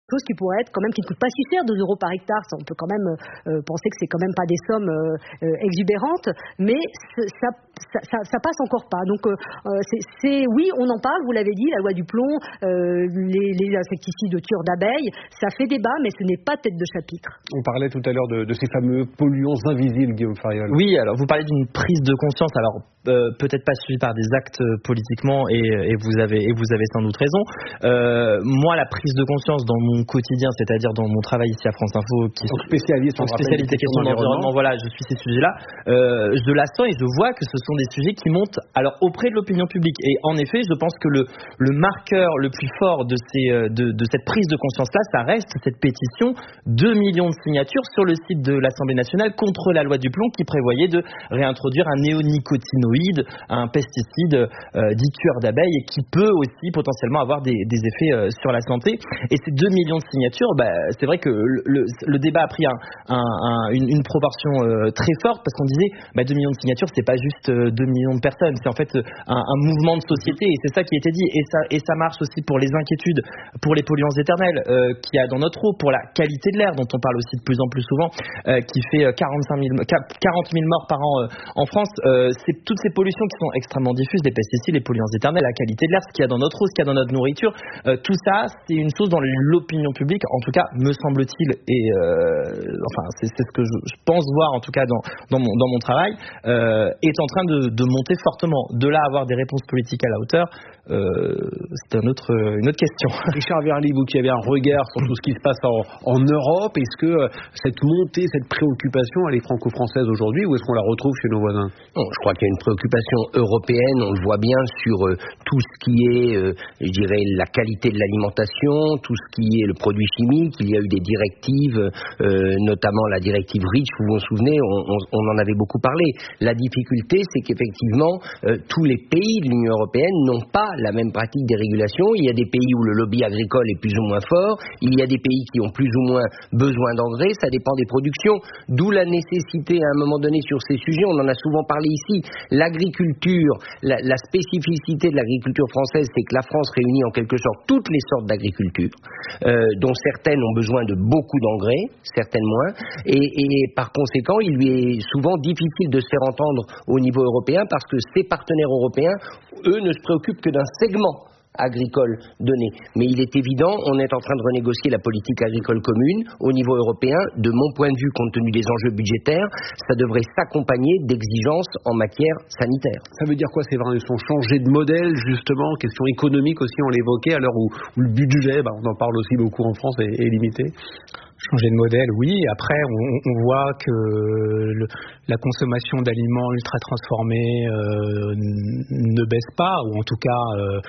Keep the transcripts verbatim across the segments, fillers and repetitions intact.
chose qui pourrait être quand même, qui ne coûte pas si cher, deux euros par hectare. Ça, on peut quand même euh, penser que c'est quand même pas des sommes euh, euh, exubérantes, mais ça, ça, ça, ça passe encore pas. Donc, euh, c'est, c'est, oui, on en parle, vous l'avez dit, la loi du plomb, euh, les, les insecticides tueurs d'abeilles, ça fait débat, mais ce n'est pas tête de chapitre. On parlait tout à l'heure de, de ces fameux polluants invisibles, Guillaume Fariol. Oui, alors vous parlez d'une prise de conscience, alors euh, peut-être pas suivie par des actes euh, politiquement, et, et, vous avez, et vous avez sans doute raison. Euh, moi, la prise de conscience dans mon quotidien, c'est-à-dire dans mon travail ici à France Info, qui est spécialiste en spécialité question d'environnement, voilà, je suis ces sujets-là, euh, je la sens et je vois que ce sont des sujets qui montent alors auprès de l'opinion publique. Et en effet, je pense que le, le marqueur le plus fort de, ces, de, de cette prise de conscience-là, ça reste cette pétition, deux millions de signatures sur le site de l'Assemblée nationale contre la loi du plomb qui prévoyait de réintroduire un néonicotinoïde, un pesticide euh, dit tueur d'abeilles et qui peut aussi potentiellement avoir des, des effets euh, sur la santé. Et ces deux millions de signatures, bah, c'est vrai que le, le, le débat a pris un, un, un, une, une proportion euh, très forte parce qu'on disait bah, deux millions de signatures, c'est pas juste euh, deux millions de personnes, c'est en fait un, un mouvement de société et c'est ça qui était dit. Et ça, et ça marche aussi pour les inquiétudes, pour les polluants éternels euh, qu'il y a dans notre eau, pour la qualité de l'air dont on parle aussi de plus en plus souvent, euh, qui fait quarante-cinq mille, quarante mille morts par an euh, en France. Euh, c'est toutes ces pollutions qui sont extrêmement diffuses, les pesticides, les polluants éternels, la qualité de l'air, ce qu'il y a dans notre eau, ce qu'il y a dans notre nourriture, euh, tout ça, c'est une chose dans l'opinion publique, en tout cas, me semble-t-il, et euh, enfin, c'est, c'est ce que je, je pense voir, en tout cas, dans, dans, mon, dans mon travail, euh, est en train de, de monter fortement. De là à avoir des réponses politiques à la hauteur, euh, c'est un autre, une autre question. Richard Verly, vous qui avez un regard sur tout ce qui se passe en, en Europe, est-ce que cette montée, cette préoccupation, elle est franco-française aujourd'hui ou est-ce qu'on la retrouve chez nos voisins? Non, je crois qu'il y a une préoccupation européenne, on le voit bien sur euh, tout ce qui est, euh, je dirais, la qualité de l'alimentation, tout ce qui est le produit chimique. Il y a eu des directives, euh, notamment la directive REACH, vous vous souvenez, on, on, on en avait beaucoup parlé. La difficulté, c'est qu'effectivement, euh, tous les pays de l'Union européenne n'ont pas la même pratique des régulations. Il y a des pays où le lobby agricole est plus ou moins fort, il y a des pays qui ont plus ou moins besoin d'engrais, ça dépend des productions, d'où la nécessité à un moment donné sur ces sujets, on en a souvent parlé ici, l'agriculture, la, la spécificité de l'agriculture française, c'est que la France réunit en quelque sorte toutes les sortes d'agriculture, euh, dont certaines ont besoin de beaucoup d'engrais, certaines moins, et, et par conséquent, il lui est souvent difficile de se faire entendre au niveau européen parce que ses partenaires européens, eux, ne se préoccupent que d'un segment agricole donné. Mais il est évident, on est en train de renégocier la politique agricole commune au niveau européen. De mon point de vue, compte tenu des enjeux budgétaires, ça devrait s'accompagner d'exigences en matière sanitaire. Ça veut dire quoi, c'est vrai, ils sont changés de modèle, justement, question économique aussi, on l'évoquait, à l'heure où, où le budget, bah, on en parle aussi beaucoup en France, est, est limité. Changer de modèle, oui. Après, on, on voit que le, la consommation d'aliments ultra transformés euh, ne baisse pas, ou en tout cas, euh,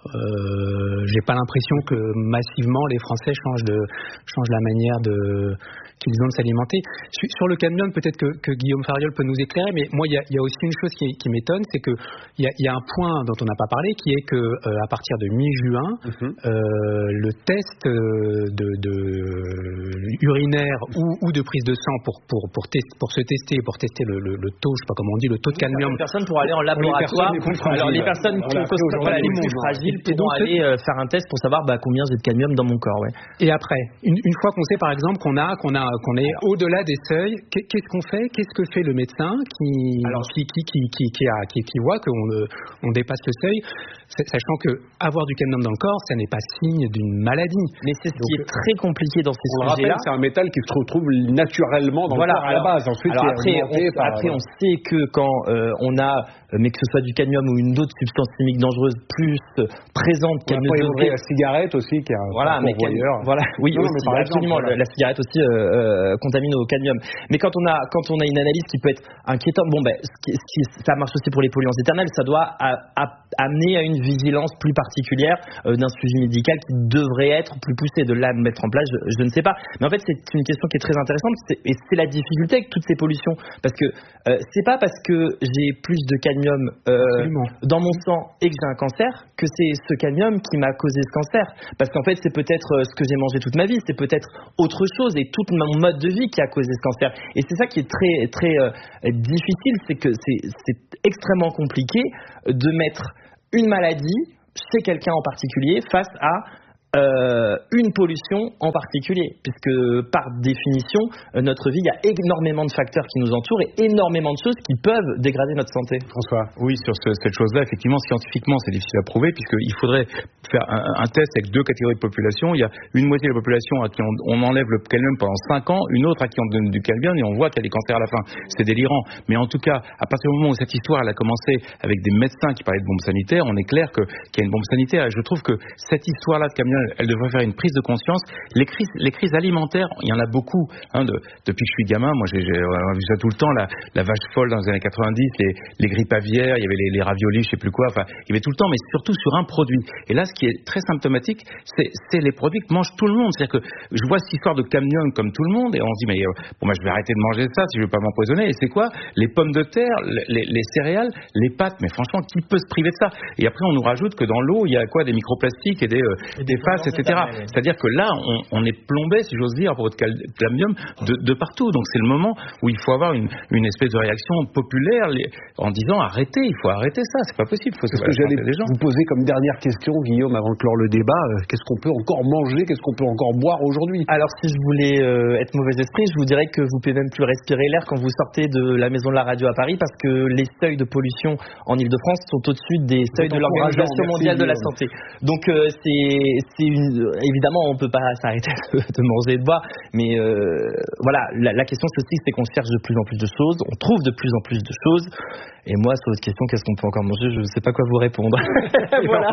euh, j'ai pas l'impression que massivement les Français changent de changent la manière de qu'ils ont de s'alimenter. Sur le cadmium, peut-être que, que Guillaume Fariol peut nous éclairer, mais moi, il y a, y a aussi une chose qui, qui m'étonne, c'est que il y a, y a un point dont on n'a pas parlé, qui est que euh, à partir de mi-juin, mm-hmm. euh, le test de, de urinaire ou, ou de prise de sang pour pour pour, test, pour se tester, pour tester le, le, le taux, je sais pas comment on dit, le taux de cadmium. Les personnes pourront aller en laboratoire. Les alors les personnes qui sont voilà, les plus fragiles pourront aller euh, faire un test pour savoir bah, combien j'ai de cadmium dans mon corps. Ouais. Et après, une, une fois qu'on sait par exemple qu'on a qu'on a qu'on est au-delà des seuils, qu'est-ce qu'on fait? Qu'est-ce que fait le médecin qui Alors, qui, qui, qui, qui, qui, a, qui, qui voit qu'on on dépasse le seuil, sachant que avoir du cadmium dans le corps, ça n'est pas signe d'une maladie. Mais c'est ce Donc, qui est très compliqué dans ces on sujets-là. Rappelle, c'est un métal qui se retrouve naturellement dans voilà, le corps à la base. Ensuite, alors après, on, par, après voilà. on sait que quand euh, on a, mais que ce soit du cadmium ou une autre substance chimique dangereuse plus présente, qu'elle ne devrait la cigarette aussi, qui est un voilà, mais voilà, oui, non, aussi, mais absolument, exemple, voilà. la cigarette aussi euh, euh, contamine au cadmium. Mais quand on a quand on a une analyse qui peut être inquiétante, bon ben, ce qui, ce qui, ça marche aussi pour les polluants éternels, ça doit à, à, amener à une vigilance plus particulière euh, d'un suivi médical qui devrait être plus poussé. De là à mettre en place, je, je ne sais pas. Mais en fait, c'est une question qui est très intéressante, c'est, et c'est la difficulté avec toutes ces pollutions, parce que euh, c'est pas parce que j'ai plus de cadmium euh, dans mon sang et que j'ai un cancer que c'est ce cadmium qui m'a causé ce cancer. Parce qu'en fait, c'est peut-être ce que j'ai mangé toute ma vie, c'est peut-être autre chose et tout mon mode de vie qui a causé ce cancer. Et c'est ça qui est très très euh, difficile, c'est que c'est, c'est extrêmement compliqué de mettre une maladie chez quelqu'un en particulier face à euh, une pollution en particulier, puisque par définition, notre vie, il y a énormément de facteurs qui nous entourent et énormément de choses qui peuvent dégrader notre santé. François. Oui, sur ce, cette chose-là, effectivement, scientifiquement, c'est difficile à prouver, puisqu'il faudrait faire un, un test avec deux catégories de population. Il y a une moitié de la population à qui on, on enlève le cadmium pendant cinq ans, une autre à qui on donne du cadmium et on voit qu'il y a des cancers à la fin. C'est délirant. Mais en tout cas, à partir du moment où cette histoire elle a commencé avec des médecins qui parlaient de bombes sanitaires, on est clair que, qu'il y a une bombe sanitaire. Et je trouve que cette histoire-là de cadmium, elle devrait faire une prise de conscience. Les crises, les crises alimentaires, il y en a beaucoup. Hein, de, depuis que je suis gamin, moi j'ai, j'ai vu ça tout le temps, la, la vache folle dans les années quatre-vingt-dix, les, les grippes aviaires, il y avait les, les raviolis, je sais plus quoi. Enfin, il y avait tout le temps, mais surtout sur un produit. Et là, ce qui est très symptomatique, c'est, c'est les produits que mange tout le monde. C'est-à-dire que je vois cette histoire de cadmium comme tout le monde, et on se dit mais euh, bon, moi je vais arrêter de manger ça si je veux pas m'empoisonner. Et c'est quoi? Les pommes de terre, les, les céréales, les pâtes. Mais franchement, qui peut se priver de ça? Et après, on nous rajoute que dans l'eau, il y a quoi? Des microplastiques et des, euh, et des faces, et cetera. C'est-à-dire que là, on, on est plombé, si j'ose dire, pour votre cadmium de, de partout. Donc c'est le moment où il faut avoir une, une espèce de réaction populaire les, en disant arrêtez, il faut arrêter ça, c'est pas possible. Faut ce que j'allais des gens. Vous poser comme dernière question, Guillaume, avant de clore le débat, euh, qu'est-ce qu'on peut encore manger, qu'est-ce qu'on peut encore boire aujourd'hui? Alors si je voulais euh, être mauvais esprit, je vous dirais que vous pouvez même plus respirer l'air quand vous sortez de la maison de la radio à Paris, parce que les seuils de pollution en Ile-de-France sont au-dessus des seuils de l'Organisation mondiale de la santé. Donc euh, c'est, c'est une, évidemment on peut pas s'arrêter de, de manger et de boire, mais euh, voilà, la, la question c'est aussi c'est qu'on cherche de plus en plus de choses, on trouve de plus en plus de choses. Et moi, sur votre question, qu'est-ce qu'on peut encore manger? Je ne sais pas quoi vous répondre. Voilà.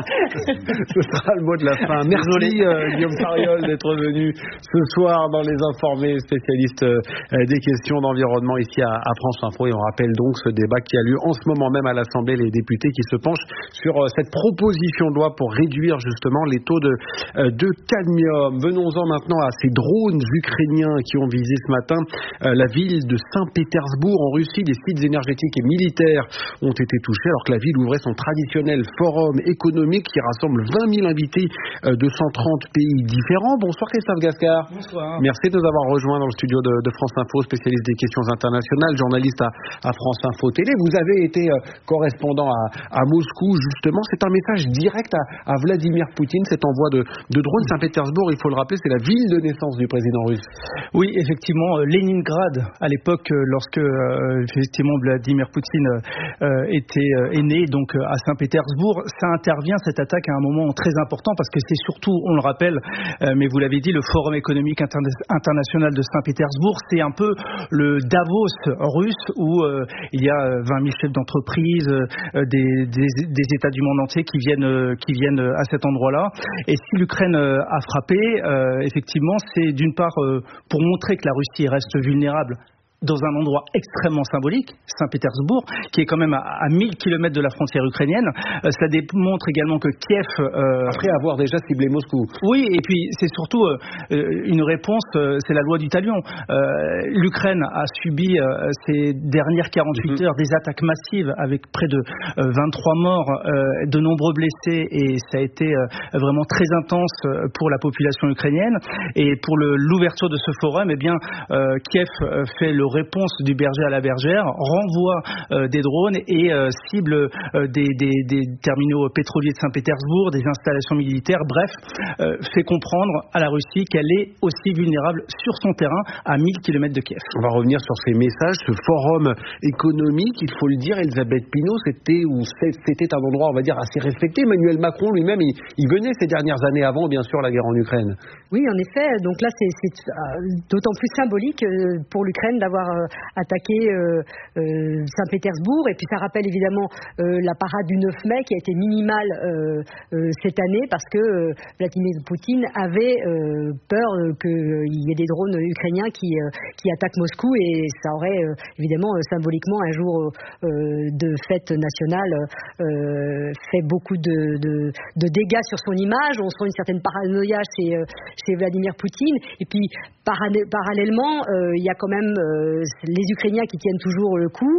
Ce sera le mot de la fin. Merci euh, Guillaume Fariol d'être venu ce soir dans Les Informés, spécialiste euh, des questions d'environnement ici à, à France Info. Et on rappelle donc ce débat qui a lieu en ce moment même à l'Assemblée, les députés qui se penchent sur euh, cette proposition de loi pour réduire justement les taux de, euh, de cadmium. Venons-en maintenant à ces drones ukrainiens qui ont visé ce matin euh, la ville de Saint-Pétersbourg en Russie. Des sites énergétiques et militaires ont été touchés alors que la ville ouvrait son traditionnel forum économique qui rassemble vingt mille invités de cent trente pays différents. Bonsoir Christophe Gascard. Bonsoir. Merci de nous avoir rejoints dans le studio de, de France Info, spécialiste des questions internationales, journaliste à, à France Info Télé. Vous avez été euh, correspondant à, à Moscou justement. C'est un message direct à, à Vladimir Poutine, cet envoi de, de drones. Saint-Pétersbourg, il faut le rappeler, c'est la ville de naissance du président russe. Oui, effectivement, Leningrad, à l'époque, lorsque euh, effectivement Vladimir Poutine Euh, était euh, est né donc euh, à Saint-Pétersbourg. Ça intervient cette attaque à un moment très important parce que c'est surtout, on le rappelle, euh, mais vous l'avez dit, le Forum économique interna- international de Saint-Pétersbourg, c'est un peu le Davos russe où euh, il y a vingt mille chefs d'entreprise, euh, des, des, des États du monde entier qui viennent euh, qui viennent à cet endroit-là. Et si l'Ukraine euh, a frappé, euh, effectivement, c'est d'une part euh, pour montrer que la Russie reste vulnérable dans un endroit extrêmement symbolique, Saint-Pétersbourg, qui est quand même à, à mille kilomètres de la frontière ukrainienne. Euh, ça démontre également que Kiev... Euh... Après avoir déjà ciblé Moscou. Oui, et puis c'est surtout euh, une réponse, euh, c'est la loi du talion. Euh, L'Ukraine a subi euh, ces dernières quarante-huit mm-hmm. heures des attaques massives avec près de euh, vingt-trois morts, euh, de nombreux blessés, et ça a été euh, vraiment très intense pour la population ukrainienne. Et pour le, l'ouverture de ce forum, eh bien, euh, Kiev fait le réponse du berger à la bergère, renvoie euh, des drones et euh, cible euh, des, des, des terminaux pétroliers de Saint-Pétersbourg, des installations militaires, bref, euh, fait comprendre à la Russie qu'elle est aussi vulnérable sur son terrain à mille kilomètres de Kiev. On va revenir sur ces messages, ce forum économique, il faut le dire, Elisabeth Pinault, c'était, ou c'était un endroit, on va dire, assez respecté. Emmanuel Macron lui-même, il, il venait ces dernières années avant, bien sûr, la guerre en Ukraine. Oui, en effet, donc là, c'est, c'est d'autant plus symbolique pour l'Ukraine d'avoir attaqué euh, euh, Saint-Pétersbourg, et puis ça rappelle évidemment euh, la parade du neuf mai qui a été minimale euh, euh, cette année parce que euh, Vladimir Poutine avait euh, peur euh, qu'il y ait des drones ukrainiens qui, euh, qui attaquent Moscou, et ça aurait euh, évidemment euh, symboliquement un jour euh, de fête nationale euh, fait beaucoup de, de, de dégâts sur son image. On sent une certaine paranoïa chez, euh, chez Vladimir Poutine, et puis parallèlement euh, il y a quand même euh, euh, les Ukrainiens qui tiennent toujours le coup.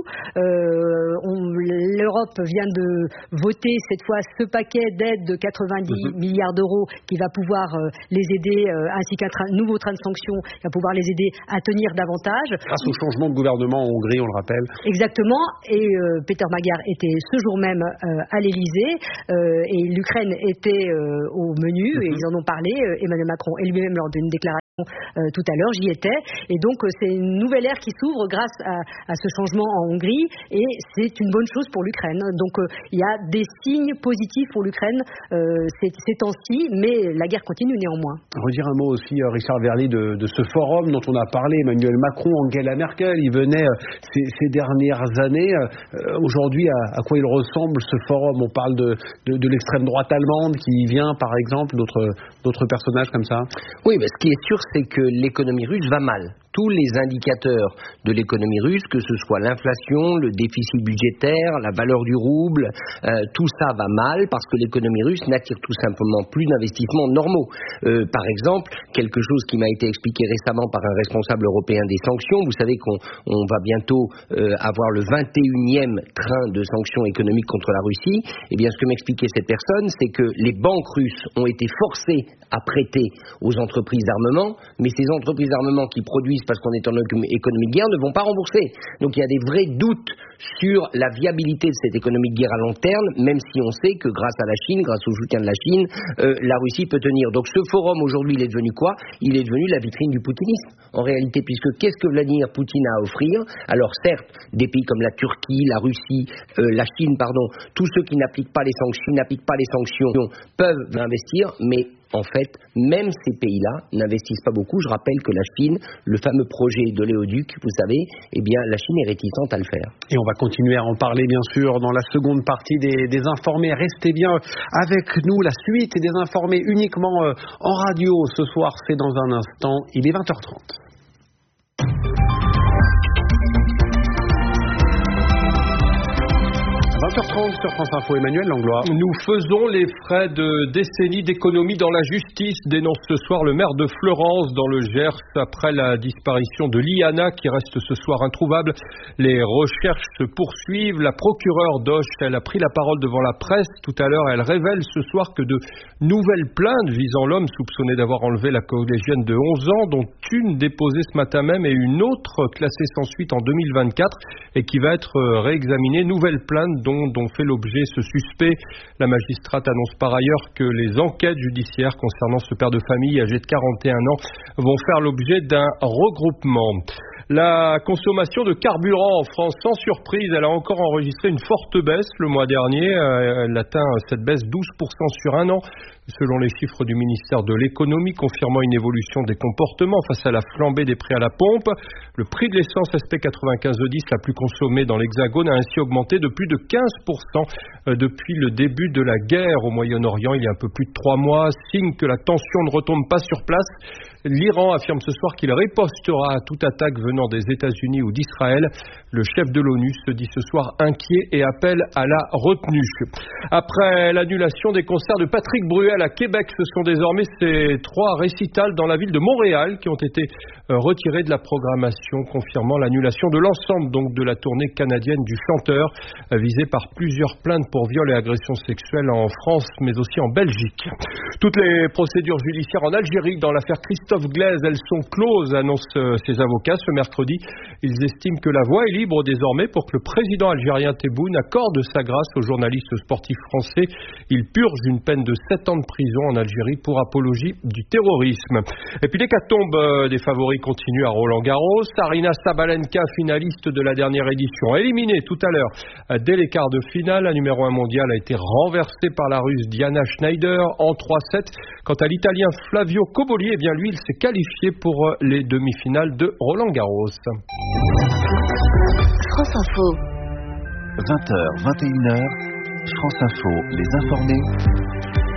Euh, on, L'Europe vient de voter cette fois ce paquet d'aide de quatre-vingt-dix mmh. milliards d'euros qui va pouvoir euh, les aider, euh, ainsi qu'un train, nouveau train de sanctions qui va pouvoir les aider à tenir davantage. Grâce au changement de gouvernement en Hongrie, on le rappelle. Exactement. Et euh, Peter Magyar était ce jour même euh, à l'Élysée euh, et l'Ukraine était euh, au menu mmh. et ils en ont parlé. Euh, Emmanuel Macron et lui-même lors d'une déclaration Euh, tout à l'heure, j'y étais, et donc euh, c'est une nouvelle ère qui s'ouvre grâce à, à ce changement en Hongrie, et c'est une bonne chose pour l'Ukraine. Donc euh, il y a des signes positifs pour l'Ukraine euh, ces, ces temps-ci, mais la guerre continue néanmoins. Redire un mot aussi, Richard Verly, de, de ce forum dont on a parlé, Emmanuel Macron, Angela Merkel, il venait euh, ces, ces dernières années. Euh, aujourd'hui, à, à quoi il ressemble ce forum? On parle de, de, de l'extrême droite allemande qui y vient, par exemple, d'autres, d'autres personnages comme ça. Oui, mais ce qui est sûr, c'est que l'économie russe va mal. Tous les indicateurs de l'économie russe, que ce soit l'inflation, le déficit budgétaire, la valeur du rouble, euh, tout ça va mal parce que l'économie russe n'attire tout simplement plus d'investissements normaux. Euh, par exemple, quelque chose qui m'a été expliqué récemment par un responsable européen des sanctions, vous savez qu'on on va bientôt euh, avoir le vingt et unième train de sanctions économiques contre la Russie. Eh bien, ce que m'expliquait cette personne, c'est que les banques russes ont été forcées à prêter aux entreprises d'armement, mais ces entreprises d'armement qui produisent parce qu'on est en économie de guerre ne vont pas rembourser. Donc il y a des vrais doutes sur la viabilité de cette économie de guerre à long terme, même si on sait que grâce à la Chine, grâce au soutien de la Chine, euh, la Russie peut tenir. Donc ce forum aujourd'hui, il est devenu quoi? Il est devenu la vitrine du poutinisme, en réalité, puisque qu'est-ce que Vladimir Poutine a à offrir? Alors certes, des pays comme la Turquie, la Russie, euh, la Chine, pardon, tous ceux qui n'appliquent pas les sanctions, n'appliquent pas les sanctions peuvent investir, mais en fait, même ces pays-là n'investissent pas beaucoup. Je rappelle que la Chine, le fameux projet d'oléoduc, vous savez, eh bien, la Chine est réticente à le faire. Et on va continuer à en parler, bien sûr, dans la seconde partie des, des Informés. Restez bien avec nous. La suite des Informés uniquement euh, en radio ce soir, c'est dans un instant. Il est vingt heures trente. vingt heures trente sur France Info, Emmanuel Langlois. Nous faisons les frais de décennies d'économie dans la justice, dénonce ce soir le maire de Fleurance dans le Gers après la disparition de Liana qui reste ce soir introuvable. Les recherches se poursuivent. La procureure d'Auch, elle a pris la parole devant la presse tout à l'heure. Elle révèle ce soir que de nouvelles plaintes visant l'homme soupçonné d'avoir enlevé la collégienne de onze ans, dont une déposée ce matin même et une autre classée sans suite en deux mille vingt-quatre et qui va être réexaminée. Nouvelle plainte dont dont fait l'objet ce suspect. La magistrate annonce par ailleurs que les enquêtes judiciaires concernant ce père de famille âgé de quarante et un ans vont faire l'objet d'un regroupement. La consommation de carburant en France, sans surprise, elle a encore enregistré une forte baisse le mois dernier. Elle atteint cette baisse douze pour cent sur un an, selon les chiffres du ministère de l'économie, confirmant une évolution des comportements face à la flambée des prix à la pompe. Le prix de l'essence S P quatre-vingt-quinze E dix, la plus consommée dans l'Hexagone, a ainsi augmenté de plus de quinze pour cent depuis le début de la guerre au Moyen-Orient il y a un peu plus de trois mois, signe que la tension ne retombe pas sur place. L'Iran affirme ce soir qu'il ripostera à toute attaque venant des États-Unis ou d'Israël. Le chef de l'ONU se dit ce soir inquiet et appelle à la retenue. Après l'annulation des concerts de Patrick Bruel à Québec, ce sont désormais ces trois récitals dans la ville de Montréal qui ont été retirés de la programmation, confirmant l'annulation de l'ensemble donc de la tournée canadienne du chanteur, visé par plusieurs plaintes pour viol et agressions sexuelles en France, mais aussi en Belgique. Toutes les procédures judiciaires en Algérie dans l'affaire Christophe Glaise, elles sont closes, annoncent ses avocats ce mercredi. Ils estiment que la voie est libre désormais pour que le président algérien Tebboune accorde sa grâce au journaliste sportif français. Il purge une peine de sept ans de prison en Algérie pour apologie du terrorisme. Et puis l'hécatombe des favoris continue à Roland-Garros. Aryna Sabalenka, finaliste de la dernière édition, éliminée tout à l'heure dès les quarts de finale. La numéro un mondiale a été renversée par la Russe Diana Schneider en trois sept. Quant à l'Italien Flavio Cobolli, eh bien lui, il s'est qualifié pour les demi-finales de Roland-Garros. France Info. vingt heures, vingt et une heures, France Info, les informés.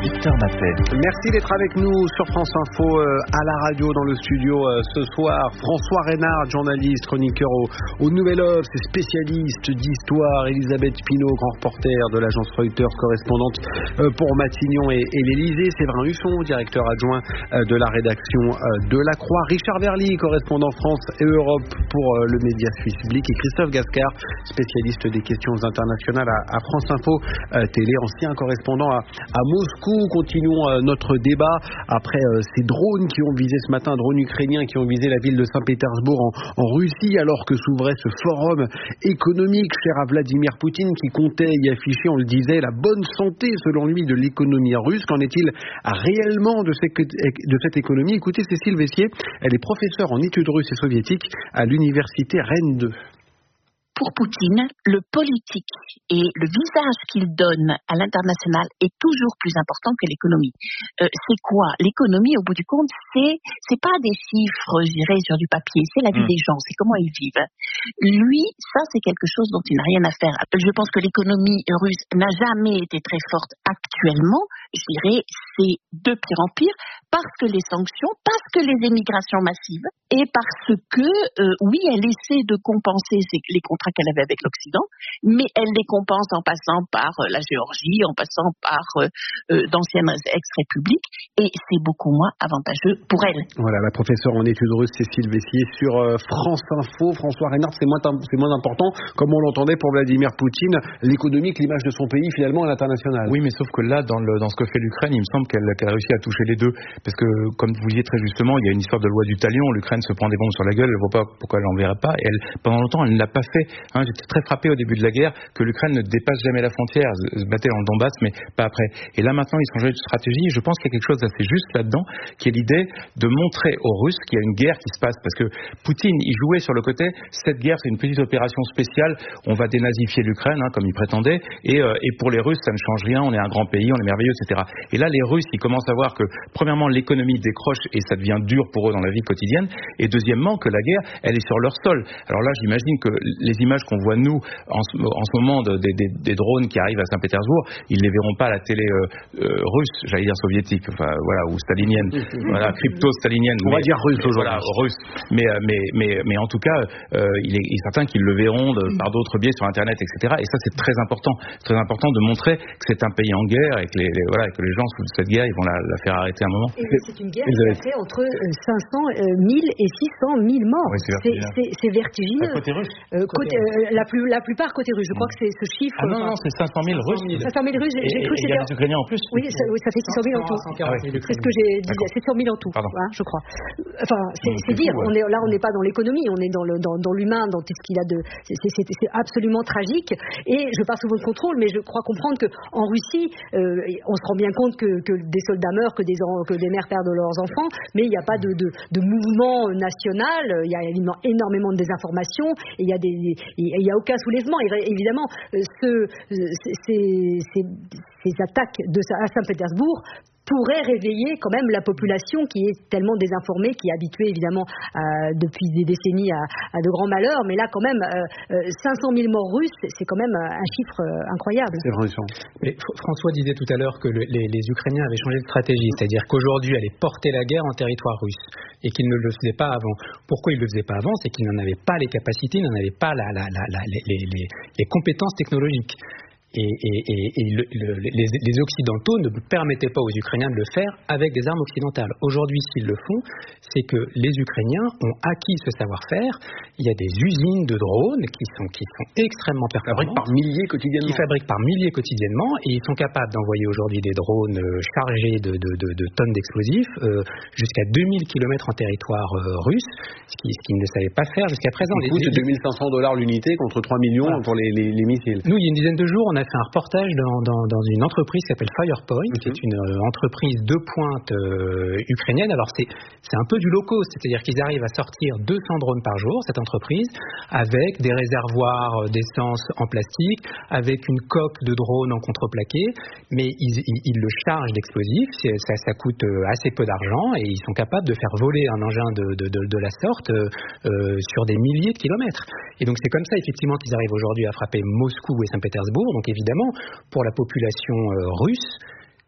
Victor Matet. Merci d'être avec nous sur France Info, euh, à la radio, dans le studio euh, ce soir. François Reynard, journaliste, chroniqueur au, au Nouvel Obs, spécialiste d'histoire. Elisabeth Pinault, grand reporter de l'agence Reuters, correspondante euh, pour Matignon et, et l'Élysée. Séverin Husson, directeur adjoint euh, de la rédaction euh, de La Croix. Richard Verly, correspondant France et Europe pour euh, le média suisse public. Et Christophe Gascar, spécialiste des questions internationales à, à France Info euh, Télé, ancien correspondant à, à Moscou. Continuons euh, notre débat après euh, ces drones qui ont visé ce matin, drones ukrainiens qui ont visé la ville de Saint-Pétersbourg en, en Russie, alors que s'ouvrait ce forum économique cher à Vladimir Poutine, qui comptait y afficher, on le disait, la bonne santé selon lui de l'économie russe. Qu'en est-il réellement de cette, de cette économie? Écoutez Cécile Vessier, elle est professeure en études russes et soviétiques à l'université Rennes deux. Pour Poutine, le politique et le visage qu'il donne à l'international est toujours plus important que l'économie. Euh, c'est quoi? L'économie, au bout du compte, c'est c'est pas des chiffres, je dirais, sur du papier, c'est la vie mmh. des gens, c'est comment ils vivent. Lui, ça, c'est quelque chose dont il n'a rien à faire. Je pense que l'économie russe n'a jamais été très forte actuellement. Je dirais, c'est de pire en pire, parce que les sanctions, parce que les émigrations massives, et parce que, euh, oui, elle essaie de compenser les contrats qu'elle avait avec l'Occident, mais elle les compense en passant par euh, la Géorgie, en passant par euh, euh, d'anciennes ex-républiques, et c'est beaucoup moins avantageux pour elle. Voilà, la professeure en études russes Cécile Vessier sur euh, France Info. François Reynard, c'est moins, c'est moins important, comme on l'entendait pour Vladimir Poutine, l'économie, l'image de son pays finalement à l'international. Oui, mais sauf que là, dans, le, dans ce que fait l'Ukraine, il me semble qu'elle, qu'elle a réussi à toucher les deux, parce que, comme vous disiez très justement, il y a une histoire de loi du talion. L'Ukraine se prend des bombes sur la gueule, elle ne voit pas pourquoi elle l'enverrait pas, et elle, pendant longtemps, elle ne l'a pas fait. Hein, j'étais très frappé au début de la guerre que l'Ukraine ne dépasse jamais la frontière, se battait dans le Donbass, mais pas après. Et là, maintenant, ils sont changés de stratégie. Je pense qu'il y a quelque chose d'assez juste là-dedans, qui est l'idée de montrer aux Russes qu'il y a une guerre qui se passe, parce que Poutine, il jouait sur le côté, cette guerre, c'est une petite opération spéciale, on va dénazifier l'Ukraine, hein, comme il prétendait, et, euh, et pour les Russes, ça ne change rien, on est un grand pays, on est merveilleux, et cetera. Et là, les Russes, ils commencent à voir que, premièrement, l'économie décroche et ça devient dur pour eux dans la vie quotidienne, et deuxièmement, que la guerre, elle est sur leur sol. Alors là, j'imagine que les images qu'on voit, nous, en ce, en ce moment, de, de, de, des drones qui arrivent à Saint-Pétersbourg, ils les verront pas à la télé euh, euh, russe, j'allais dire soviétique, enfin, voilà, ou stalinienne, voilà, crypto-stalinienne. On mais, va dire russe aujourd'hui. Voilà, russe. Mais, mais, mais, mais en tout cas, euh, il, est, il est certain qu'ils le verront de, par d'autres biais sur Internet, et cetera. Et ça, c'est très important. C'est très important de montrer que c'est un pays en guerre et que les, les, voilà, que les gens sous cette guerre, ils vont la, la faire arrêter un moment. Et c'est une guerre qui a fait entre cinq cents mille et six cent mille morts. Oui, c'est, c'est, c'est, c'est vertigineux. Côté russe. Euh, côté, euh, la, plus, la plupart côté russe. Je crois que c'est ce chiffre. Ah non, non, c'est cinq cent mille russes. cinq cent mille russes, j'ai, j'ai et, cru que c'était. Il y a des Ukrainiens en plus. Oui, ça, oui, ça fait six cent mille en tout. C'est ce que j'ai dit. C'est sept cent mille en tout, hein, je crois. Enfin, c'est, c'est, c'est dire, fou, ouais. on est, là, on n'est pas dans l'économie, on est dans, le, dans, dans l'humain, dans tout ce qu'il a de. C'est, c'est, c'est absolument tragique. Et je passe sous votre contrôle, mais je crois comprendre qu'en Russie, euh, on se rend bien compte que, que des soldats meurent, que des, que des mères perdent leurs enfants, mais il n'y a pas de, de, de mouvement national. Il y a énormément de désinformation, et il y a des, il y a aucun soulèvement. Et évidemment, ce, ces, ces, ces attaques de, à Saint-Pétersbourg pourrait réveiller quand même la population qui est tellement désinformée, qui est habituée évidemment euh, depuis des décennies à, à de grands malheurs, mais là quand même euh, euh, cinq cent mille morts russes, c'est quand même un chiffre euh, incroyable. C'est vrai. Mais François disait tout à l'heure que le, les, les Ukrainiens avaient changé de stratégie, c'est-à-dire qu'aujourd'hui allaient porter la guerre en territoire russe et qu'ils ne le faisaient pas avant. Pourquoi ils ne le faisaient pas avant? C'est qu'ils n'en avaient pas les capacités, ils n'en avaient pas la, la, la, la, les, les, les compétences technologiques. Et, et, et, et le, le, les, les Occidentaux ne permettaient pas aux Ukrainiens de le faire avec des armes occidentales. Aujourd'hui, s'ils le font, c'est que les Ukrainiens ont acquis ce savoir-faire. Il y a des usines de drones qui sont, qui sont extrêmement performantes. Ils fabriquent par milliers quotidiennement. Ils fabriquent par milliers quotidiennement et ils sont capables d'envoyer aujourd'hui des drones chargés de, de, de, de tonnes d'explosifs euh, jusqu'à deux mille kilomètres en territoire euh, russe, ce qu'ils, ce qu'ils ne savaient pas faire jusqu'à présent. Du coup, c'est deux mille cinq cents dollars l'unité contre trois millions voilà. pour les, les, les missiles. Nous, il y a une dizaine de jours, on a fait un reportage dans, dans, dans une entreprise qui s'appelle Firepoint, mm-hmm. qui est une euh, entreprise de pointe euh, ukrainienne. Alors c'est, c'est un peu du low cost, c'est-à-dire qu'ils arrivent à sortir deux cents drones par jour, cette entreprise, avec des réservoirs d'essence en plastique, avec une coque de drone en contreplaqué, mais ils, ils, ils le chargent d'explosifs, ça, ça coûte assez peu d'argent et ils sont capables de faire voler un engin de, de, de, de la sorte euh, euh, sur des milliers de kilomètres. Et donc c'est comme ça effectivement qu'ils arrivent aujourd'hui à frapper Moscou et Saint-Pétersbourg. Donc évidemment, pour la population euh, russe,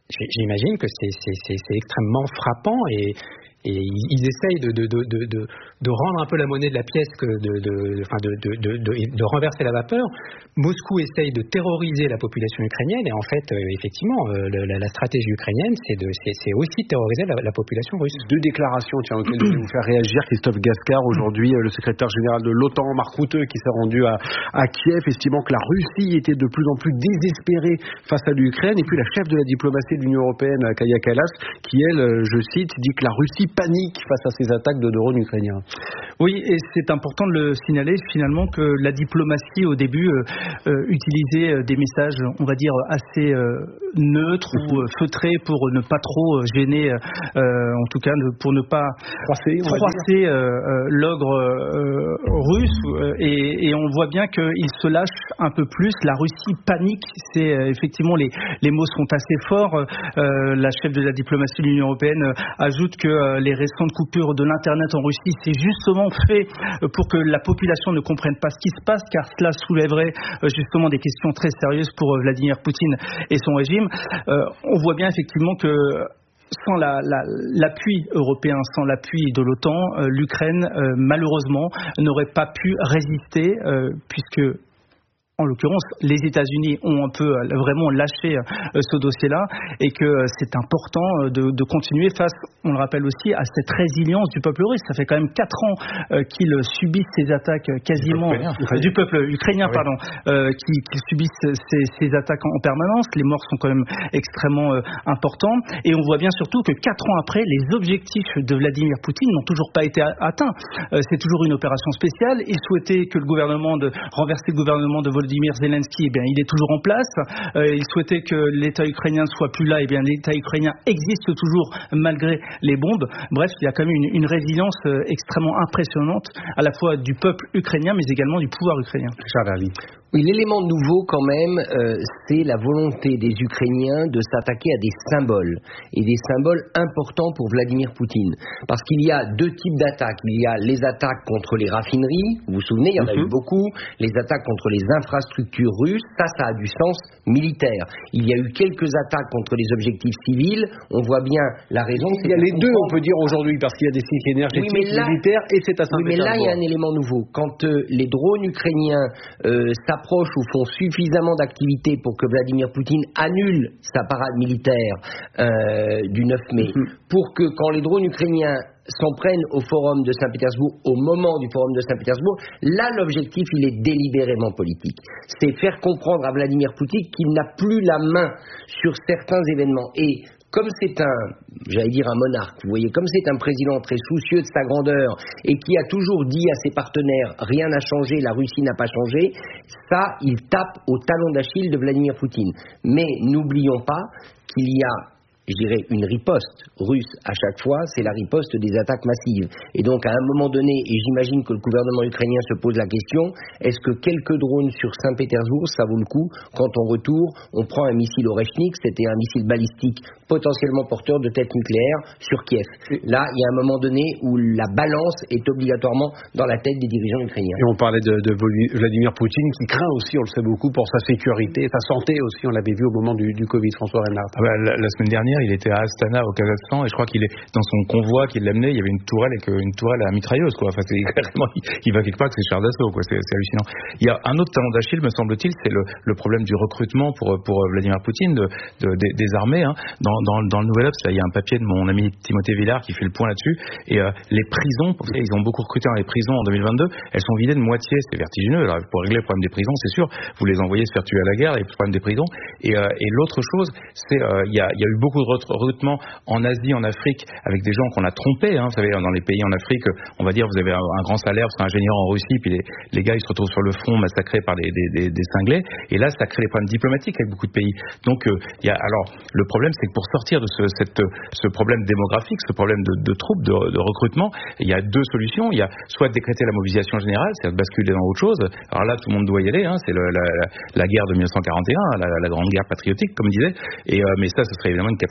j'imagine que c'est, c'est, c'est, c'est extrêmement frappant et, et ils essayent de, de, de, de, de, de rendre un peu la monnaie de la pièce, que de, de, enfin de, de, de, de, de renverser la vapeur. Moscou essaye de terroriser la population ukrainienne et en fait, euh, effectivement, euh, la, la stratégie ukrainienne, c'est, de, c'est, c'est aussi terroriser la, la population russe. Deux déclarations, tiens, auxquelles je vais vous faire réagir. Christophe Gascard, aujourd'hui, le secrétaire général de l'OTAN, Marc Rutte, qui s'est rendu à, à Kiev, estimant que la Russie était de plus en plus désespérée face à l'Ukraine. Et puis la chef de la diplomatie de l'Union européenne, Kaja Kallas, qui, elle, je cite, dit que la Russie panique face à ces attaques de drones ukrainiens. Oui, et c'est important de le signaler finalement que la diplomatie au début euh, euh, utilisait des messages, on va dire, assez euh, neutres ou euh, feutrés pour ne pas trop gêner, euh, en tout cas pour ne pas froisser, froisser euh, euh, l'ogre euh, russe. Et, et on voit bien qu'il se lâche un peu plus. La Russie panique. C'est euh, effectivement les, les mots sont assez forts. Euh, la chef de la diplomatie de l'Union européenne euh, ajoute que euh, les récentes coupures de l'internet en Russie, c'est justement fait pour que la population ne comprenne pas ce qui se passe, car cela soulèverait euh, justement des questions très sérieuses pour euh, Vladimir Poutine et son régime. Euh, on voit bien effectivement que sans la, la, l'appui européen, sans l'appui de l'OTAN, euh, l'Ukraine, euh, malheureusement, n'aurait pas pu résister, euh, puisque en l'occurrence, les États-Unis ont un peu vraiment lâché ce dossier-là et que c'est important de, de continuer face, on le rappelle aussi, à cette résilience du peuple russe. Ça fait quand même quatre ans qu'ils subissent ces attaques quasiment du peuple ukrainien, pardon, euh, qu'ils, qu'ils subissent ces, ces attaques en permanence. Les morts sont quand même extrêmement euh, importants et on voit bien surtout que quatre ans après, les objectifs de Vladimir Poutine n'ont toujours pas été atteints. Euh, c'est toujours une opération spéciale. Il souhaitait que le gouvernement de renverser le gouvernement de Volodymyr Volodymyr Zelensky, eh bien, il est toujours en place. Euh, il souhaitait que l'État ukrainien ne soit plus là. Eh bien, l'État ukrainien existe toujours malgré les bombes. Bref, il y a quand même une, une résilience euh, extrêmement impressionnante à la fois du peuple ukrainien, mais également du pouvoir ukrainien. Charles. Oui, l'élément nouveau quand même, euh, c'est la volonté des Ukrainiens de s'attaquer à des symboles, et des symboles importants pour Vladimir Poutine. Parce qu'il y a deux types d'attaques. Il y a les attaques contre les raffineries, vous vous souvenez, il y en a mm-hmm. eu beaucoup, les attaques contre les infrastructures russes, ça, ça a du sens militaire. Il y a eu quelques attaques contre les objectifs civils, on voit bien la raison. Il y a les deux, on peut dire aujourd'hui, parce qu'il y a des cycles énergétiques, oui, là, militaires, et c'est à Saint-Pétersbourg. Oui, mais là, il y a un élément nouveau. Quand euh, les drones ukrainiens euh, approchent ou font suffisamment d'activités pour que Vladimir Poutine annule sa parade militaire euh, du neuf mai, mmh. pour que quand les drones ukrainiens s'en prennent au forum de Saint-Pétersbourg, au moment du forum de Saint-Pétersbourg, là l'objectif il est délibérément politique. C'est faire comprendre à Vladimir Poutine qu'il n'a plus la main sur certains événements. Et comme c'est un, j'allais dire un monarque, vous voyez, comme c'est un président très soucieux de sa grandeur et qui a toujours dit à ses partenaires « rien n'a changé, la Russie n'a pas changé », ça, il tape au talon d'Achille de Vladimir Poutine. Mais n'oublions pas qu'il y a, je dirais, une riposte russe à chaque fois, c'est la riposte des attaques massives. Et donc, à un moment donné, et j'imagine que le gouvernement ukrainien se pose la question, est-ce que quelques drones sur Saint-Pétersbourg, ça vaut le coup, quand on retourne, on prend un missile Oreshnik, c'était un missile balistique potentiellement porteur de têtes nucléaires sur Kiev. Là, il y a un moment donné où la balance est obligatoirement dans la tête des dirigeants ukrainiens. Et on parlait de, de Vladimir Poutine, qui craint aussi, on le sait beaucoup, pour sa sécurité, sa santé aussi, on l'avait vu au moment du, du Covid, François Reynard. Ah bah, la, la semaine dernière, il était à Astana au Kazakhstan et je crois qu'il est dans son convoi qui l'amenait, il y avait une tourelle et une tourelle à mitrailleuse quoi. Enfin c'est carrément, il va quelque part avec ses chars d'assaut quoi. C'est, c'est hallucinant. Il y a un autre talon d'Achille me semble-t-il, c'est le, le problème du recrutement pour pour Vladimir Poutine de, de, de des armées. Hein. Dans, dans, dans le Nouvel Obs, il y a un papier de mon ami Timothée Villard qui fait le point là-dessus et euh, les prisons, vous savez, ils ont beaucoup recruté dans les prisons en deux mille vingt-deux, elles sont vidées de moitié, c'est vertigineux. Alors, pour régler le problème des prisons, c'est sûr, vous les envoyez se faire tuer à la guerre, les problèmes des prisons. Et, euh, et l'autre chose, c'est euh, il y, a, il y a eu beaucoup de recrutement en Asie, en Afrique, avec des gens qu'on a trompés. Hein, vous savez, dans les pays en Afrique, on va dire, vous avez un, un grand salaire, vous êtes ingénieur en Russie, puis les, les gars, ils se retrouvent sur le front massacrés par des, des, des, des cinglés. Et là, ça crée des problèmes diplomatiques avec beaucoup de pays. Donc, euh, il y a, alors, le problème, c'est que pour sortir de ce, cette, ce problème démographique, ce problème de, de troupes, de, de recrutement, il y a deux solutions. Il y a soit décréter la mobilisation générale, c'est-à-dire de basculer dans autre chose. Alors là, tout le monde doit y aller. Hein, c'est le, la, la, la guerre de mille neuf cent quarante et un, la, la grande guerre patriotique, comme disait. Et, euh, mais ça, ce serait évidemment une catastrophe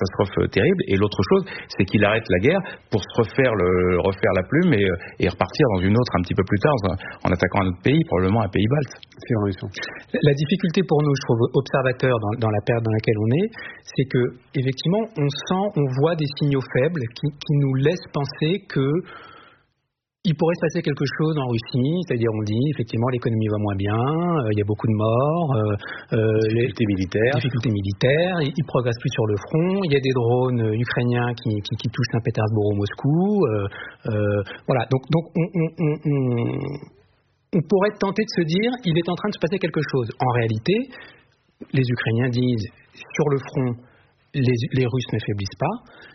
catastrophe terrible. Et l'autre chose, c'est qu'il arrête la guerre pour se refaire, le, refaire la plume et, et repartir dans une autre un petit peu plus tard, en attaquant un autre pays, probablement un pays balte. C'est vrai. La difficulté pour nous, je trouve, observateurs dans, dans la période dans laquelle on est, c'est que effectivement, on sent, on voit des signaux faibles qui, qui nous laissent penser que il pourrait se passer quelque chose en Russie, c'est-à-dire on dit effectivement l'économie va moins bien, euh, il y a beaucoup de morts, euh, euh, difficultés les militaires, difficultés militaires, ils, ils progressent plus sur le front, il y a des drones euh, ukrainiens qui, qui, qui touchent Saint-Pétersbourg ou Moscou, euh, euh, voilà. Donc, donc on, on, on, on, on pourrait tenter de se dire il est en train de se passer quelque chose. En réalité, les Ukrainiens disent sur le front les, les Russes ne faiblissent pas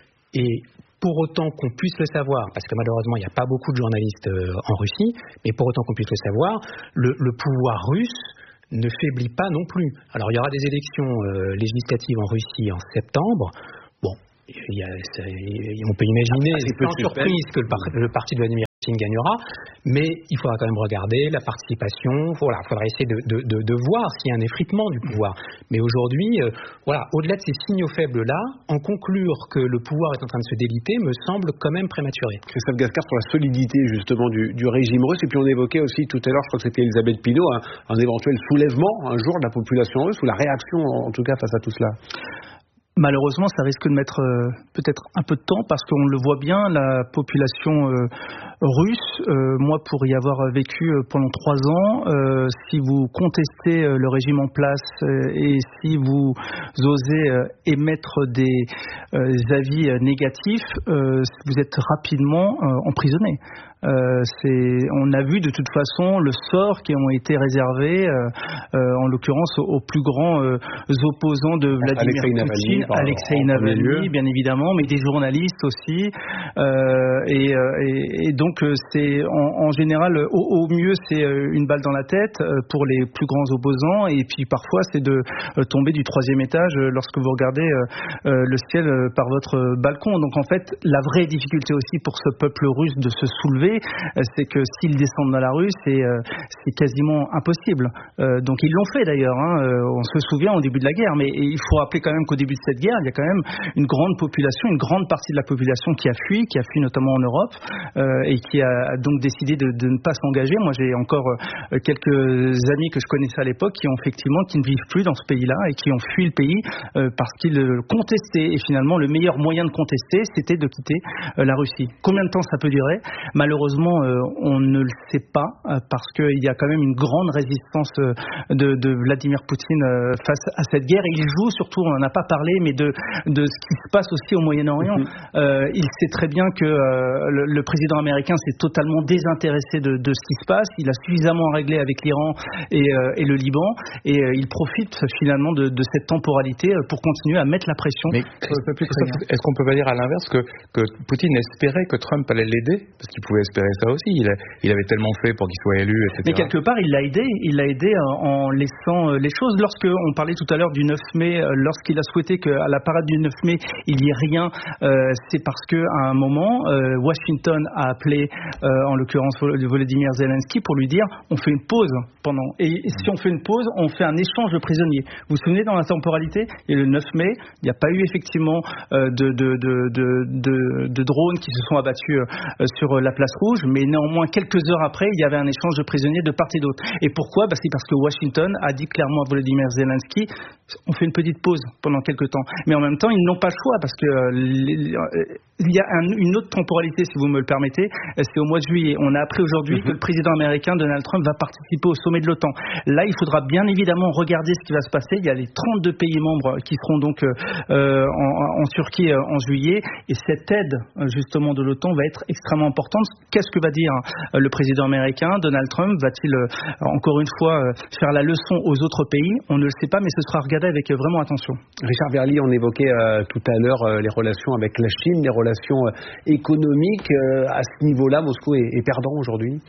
et pour autant qu'on puisse le savoir, parce que malheureusement il n'y a pas beaucoup de journalistes euh, en Russie, mais pour autant qu'on puisse le savoir, le, le pouvoir russe ne faiblit pas non plus. Alors il y aura des élections euh, législatives en Russie en septembre. Bon, il y a, ça, on peut imaginer sans surprise que le, par, le parti de Vladimir Poutine gagnera, mais il faudra quand même regarder la participation. Voilà, il faudra essayer de, de, de, de voir s'il y a un effritement du pouvoir. Mais aujourd'hui, euh, voilà, au-delà de ces signaux faibles-là, en conclure que le pouvoir est en train de se déliter me semble quand même prématuré. Christophe Gascard, sur la solidité justement du, du régime russe, et puis on évoquait aussi tout à l'heure, je crois que c'était Elisabeth Pinault, un, un éventuel soulèvement un jour de la population russe, ou la réaction en tout cas face à tout cela. Malheureusement, ça risque de mettre euh, peut-être un peu de temps parce qu'on le voit bien, la population euh, russe, euh, moi pour y avoir vécu euh, pendant trois ans, euh, si vous contestez euh, le régime en place euh, et si vous osez euh, émettre des euh, avis euh, négatifs, euh, vous êtes rapidement euh, emprisonné. Euh, c'est, on a vu de toute façon le sort qui ont été réservés, euh, euh, en l'occurrence aux, aux plus grands euh, opposants de Vladimir Alexei Poutine, Navalny, Alexei Navalny, bien évidemment, mais des journalistes aussi. Euh, et, et, et donc c'est en, en général, au, au mieux c'est une balle dans la tête pour les plus grands opposants, et puis parfois c'est de tomber du troisième étage lorsque vous regardez euh, le ciel par votre balcon. Donc en fait, la vraie difficulté aussi pour ce peuple russe de se soulever, c'est que s'ils descendent dans la rue, c'est, euh, c'est quasiment impossible. Euh, donc ils l'ont fait d'ailleurs, hein. euh, on se souvient au début de la guerre, mais il faut rappeler quand même qu'au début de cette guerre, il y a quand même une grande population, une grande partie de la population qui a fui, qui a fui notamment en Europe, euh, et qui a donc décidé de, de ne pas s'engager. Moi j'ai encore euh, quelques amis que je connaissais à l'époque qui ont effectivement, qui ne vivent plus dans ce pays-là et qui ont fui le pays euh, parce qu'ils contestaient, et finalement le meilleur moyen de contester, c'était de quitter euh, la Russie. Combien de temps ça peut durer ? Malheureusement, Malheureusement, euh, on ne le sait pas euh, parce qu'il y a quand même une grande résistance euh, de, de Vladimir Poutine euh, face à cette guerre. Et il joue surtout, on n'en a pas parlé, mais de, de ce qui se passe aussi au Moyen-Orient. Mm-hmm. Euh, il sait très bien que euh, le, le président américain s'est totalement désintéressé de, de ce qui se passe. Il a suffisamment réglé avec l'Iran et, euh, et le Liban, et euh, il profite finalement de, de cette temporalité pour continuer à mettre la pression mais sur le peuple ukrainien. Est-ce qu'on peut pas dire à l'inverse que, que Poutine espérait que Trump allait l'aider, parce qu'il pouvait espérer ça aussi, il, a, il avait tellement fait pour qu'il soit élu, et cetera. Mais quelque part, il l'a aidé, il l'a aidé en laissant les choses. Lorsque on parlait tout à l'heure du neuf mai, lorsqu'il a souhaité qu'à la parade du neuf mai, il n'y ait rien, euh, c'est parce qu'à un moment, euh, Washington a appelé, euh, en l'occurrence Volodymyr Zelensky, pour lui dire on fait une pause pendant. Et si on fait une pause, on fait un échange de prisonniers. Vous vous souvenez, dans la temporalité, et le neuf mai, il n'y a pas eu effectivement euh, de, de, de, de, de, de drones qui se sont abattus euh, sur la place rouge, mais néanmoins quelques heures après, il y avait un échange de prisonniers de part et d'autre. Et pourquoi ? Bah, c'est parce que Washington a dit clairement à Volodymyr Zelensky on fait une petite pause pendant quelques temps. Mais en même temps, ils n'ont pas le choix parce que euh, les, euh, il y a un, une autre temporalité, si vous me le permettez, c'est au mois de juillet. On a appris aujourd'hui mm-hmm. que le président américain Donald Trump va participer au sommet de l'OTAN. Là, il faudra bien évidemment regarder ce qui va se passer. Il y a les trente-deux pays membres qui seront donc euh, en, en Turquie euh, en juillet, et cette aide justement de l'OTAN va être extrêmement importante. Qu'est-ce que va dire euh, le président américain Donald Trump ? Va-t-il euh, encore une fois euh, faire la leçon aux autres pays ? On ne le sait pas, mais ce sera regardé avec euh, vraiment attention. Richard Verly, on évoquait euh, tout à l'heure euh, les relations avec la Chine, les relations euh, économiques. Euh, à ce niveau-là, Moscou est, est perdant aujourd'hui ?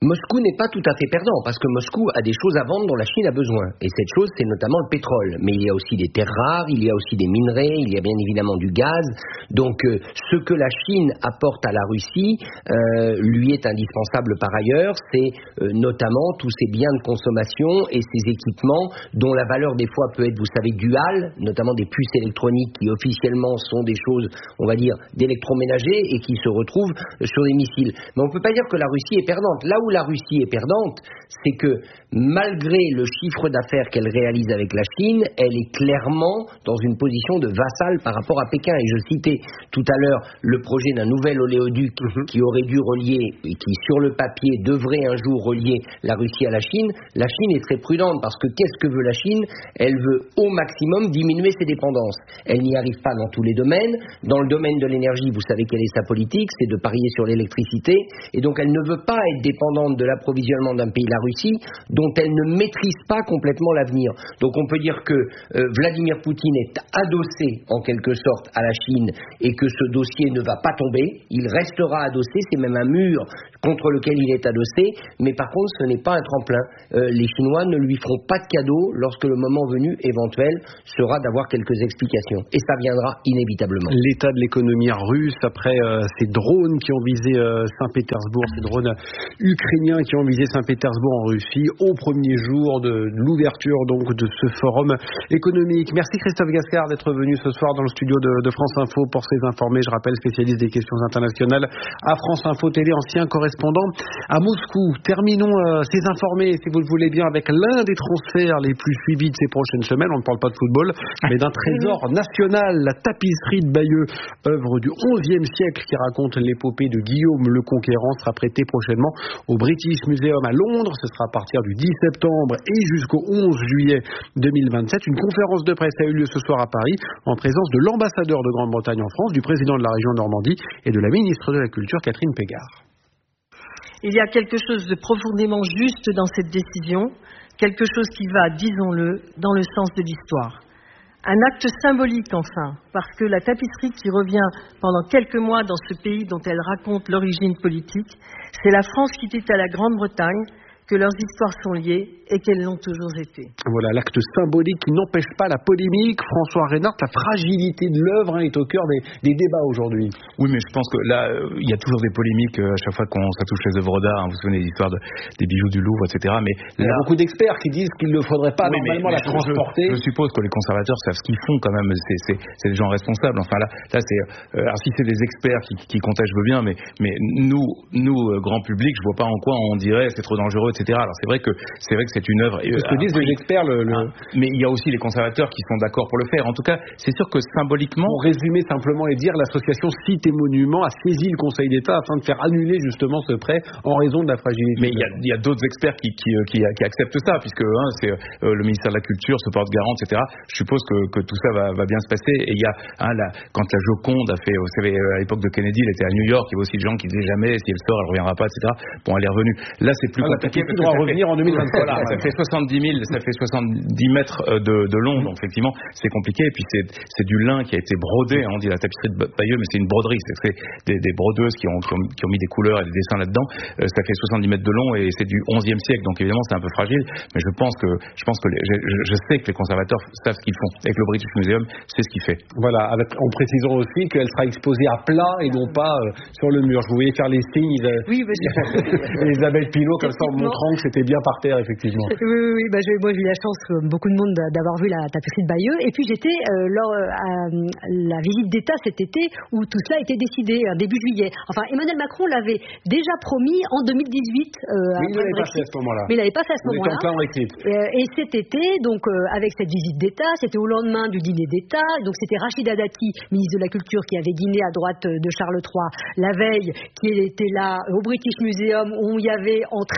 Moscou n'est pas tout à fait perdant, parce que Moscou a des choses à vendre dont la Chine a besoin. Et cette chose, c'est notamment le pétrole. Mais il y a aussi des terres rares, il y a aussi des minerais, il y a bien évidemment du gaz. Donc, euh, ce que la Chine apporte à la Russie, euh, lui est indispensable par ailleurs. C'est euh, notamment tous ces biens de consommation et ces équipements dont la valeur des fois peut être, vous savez, duale, notamment des puces électroniques qui officiellement sont des choses, on va dire, d'électroménager et qui se retrouvent sur des missiles. Mais on ne peut pas dire que la Russie est perdante. Là où la Russie est perdante, c'est que malgré le chiffre d'affaires qu'elle réalise avec la Chine, elle est clairement dans une position de vassal par rapport à Pékin. Et je citais tout à l'heure le projet d'un nouvel oléoduc mmh. qui aurait dû relier, et qui sur le papier devrait un jour relier la Russie à la Chine. La Chine est très prudente parce que qu'est-ce que veut la Chine? Elle veut au maximum diminuer ses dépendances. Elle n'y arrive pas dans tous les domaines. Dans le domaine de l'énergie, vous savez quelle est sa politique, c'est de parier sur l'électricité. Et donc elle ne veut pas être dépendante de l'approvisionnement d'un pays, la Russie, dont elle ne maîtrise pas complètement l'avenir. Donc on peut dire que euh, Vladimir Poutine est adossé en quelque sorte à la Chine et que ce dossier ne va pas tomber. Il restera adossé, c'est même un mur contre lequel il est adossé, mais par contre ce n'est pas un tremplin. Euh, les Chinois ne lui feront pas de cadeau lorsque le moment venu éventuel sera d'avoir quelques explications. Et ça viendra inévitablement. L'état de l'économie russe après euh, ces drones qui ont visé euh, Saint-Pétersbourg, ces drones ukrainiens qui ont visé Saint-Pétersbourg en Russie au premier jour de l'ouverture donc de ce forum économique. Merci Christophe Gascard d'être venu ce soir dans le studio de, de France Info pour ces informés. Je rappelle, spécialiste des questions internationales à France Info Télé, ancien correspondant à Moscou. Terminons euh, ces informés, si vous le voulez bien, avec l'un des transferts les plus suivis de ces prochaines semaines. On ne parle pas de football, mais d'un trésor national, la tapisserie de Bayeux, œuvre du onzième siècle qui raconte l'épopée de Guillaume le Conquérant, sera prêtée prochainement au British Museum à Londres. Ce sera à partir du dix septembre et jusqu'au onze juillet deux mille vingt-sept. Une conférence de presse a eu lieu ce soir à Paris en présence de l'ambassadeur de Grande-Bretagne en France, du président de la région Normandie et de la ministre de la Culture Catherine Pégard. Il y a quelque chose de profondément juste dans cette décision, quelque chose qui va, disons-le, dans le sens de l'histoire. Un acte symbolique enfin, parce que la tapisserie qui revient pendant quelques mois dans ce pays dont elle raconte l'origine politique, c'est la France qui était à la Grande-Bretagne, que leurs histoires sont liées et qu'elles l'ont toujours été. Voilà, l'acte symbolique qui n'empêche pas la polémique. François Reynard, la fragilité de l'œuvre hein, est au cœur des, des débats aujourd'hui. Oui, mais je pense que là, il euh, y a toujours des polémiques euh, à chaque fois qu'on ça touche les œuvres d'art. Hein, vous vous souvenez des histoires de, des bijoux du Louvre, et cetera. Mais il y a beaucoup d'experts qui disent qu'il ne faudrait pas oui, normalement mais, la transporter. Je, je suppose que les conservateurs savent ce qu'ils font quand même. C'est, c'est, c'est des gens responsables. Enfin là, là c'est euh, alors si c'est des experts qui, qui contestent, je veux bien, mais, mais nous, nous euh, grand public, je vois pas en quoi on dirait c'est trop dangereux, et cetera. Alors c'est vrai que c'est vrai que c'est une œuvre. C'est ce que disent les experts. Le, le... Ah, mais il y a aussi les conservateurs qui sont d'accord pour le faire. En tout cas, c'est sûr que symboliquement. Pour résumer simplement et dire, l'association Sites et Monuments a saisi le Conseil d'État afin de faire annuler justement ce prêt en raison de la fragilité. Mais il y a, il y a d'autres experts qui, qui, qui, qui acceptent ça, puisque hein, c'est euh, le ministère de la Culture se porte garant, et cetera. Je suppose que, que tout ça va, va bien se passer. Et il y a hein, la, quand la Joconde a fait, vous savez, à l'époque de Kennedy, elle était à New York. Il y avait aussi des gens qui disaient jamais si elle sort, elle reviendra pas, et cetera. Bon, elle est revenue. Là, c'est plus ah, compliqué. Elle pourra revenir en deux mille vingt-quatre. Voilà, ça fait soixante-dix mille, ça fait soixante-dix mètres de, de long, donc effectivement c'est compliqué. Et puis c'est, c'est du lin qui a été brodé, hein, on dit la tapisserie de Bayeux, mais c'est une broderie, c'est, c'est des, des brodeuses qui ont, qui, ont, qui ont mis des couleurs et des dessins là-dedans. Euh, ça fait soixante-dix mètres de long et c'est du onzième siècle, donc évidemment c'est un peu fragile. Mais je pense que, je pense que les, je, je sais que les conservateurs savent ce qu'ils font. Avec le British Museum, c'est ce qu'il fait. Voilà, avec, en précisant aussi qu'elle sera exposée à plat et non pas euh, sur le mur. Je vous voyais faire les signes. Euh, oui, bah, je... Isabelle Pinault comme ça en montrant que c'était bien par terre effectivement. Oui, oui, oui. Bah, je, moi j'ai eu la chance, comme beaucoup de monde, d'avoir vu la tapisserie de Bayeux. Et puis j'étais euh, lors à la visite d'État cet été où tout cela a été décidé, début juillet. Enfin, Emmanuel Macron l'avait déjà promis en deux mille dix-huit. Euh, mais il ne l'avait pas fait à ce moment-là. Mais il l'avait pas fait à ce On moment-là. Euh, et cet été, donc euh, avec cette visite d'État, c'était au lendemain du dîner d'État. Donc c'était Rachida Dati, ministre de la Culture, qui avait dîné à droite de Charles trois la veille, qui était là au British Museum où il y avait en très grand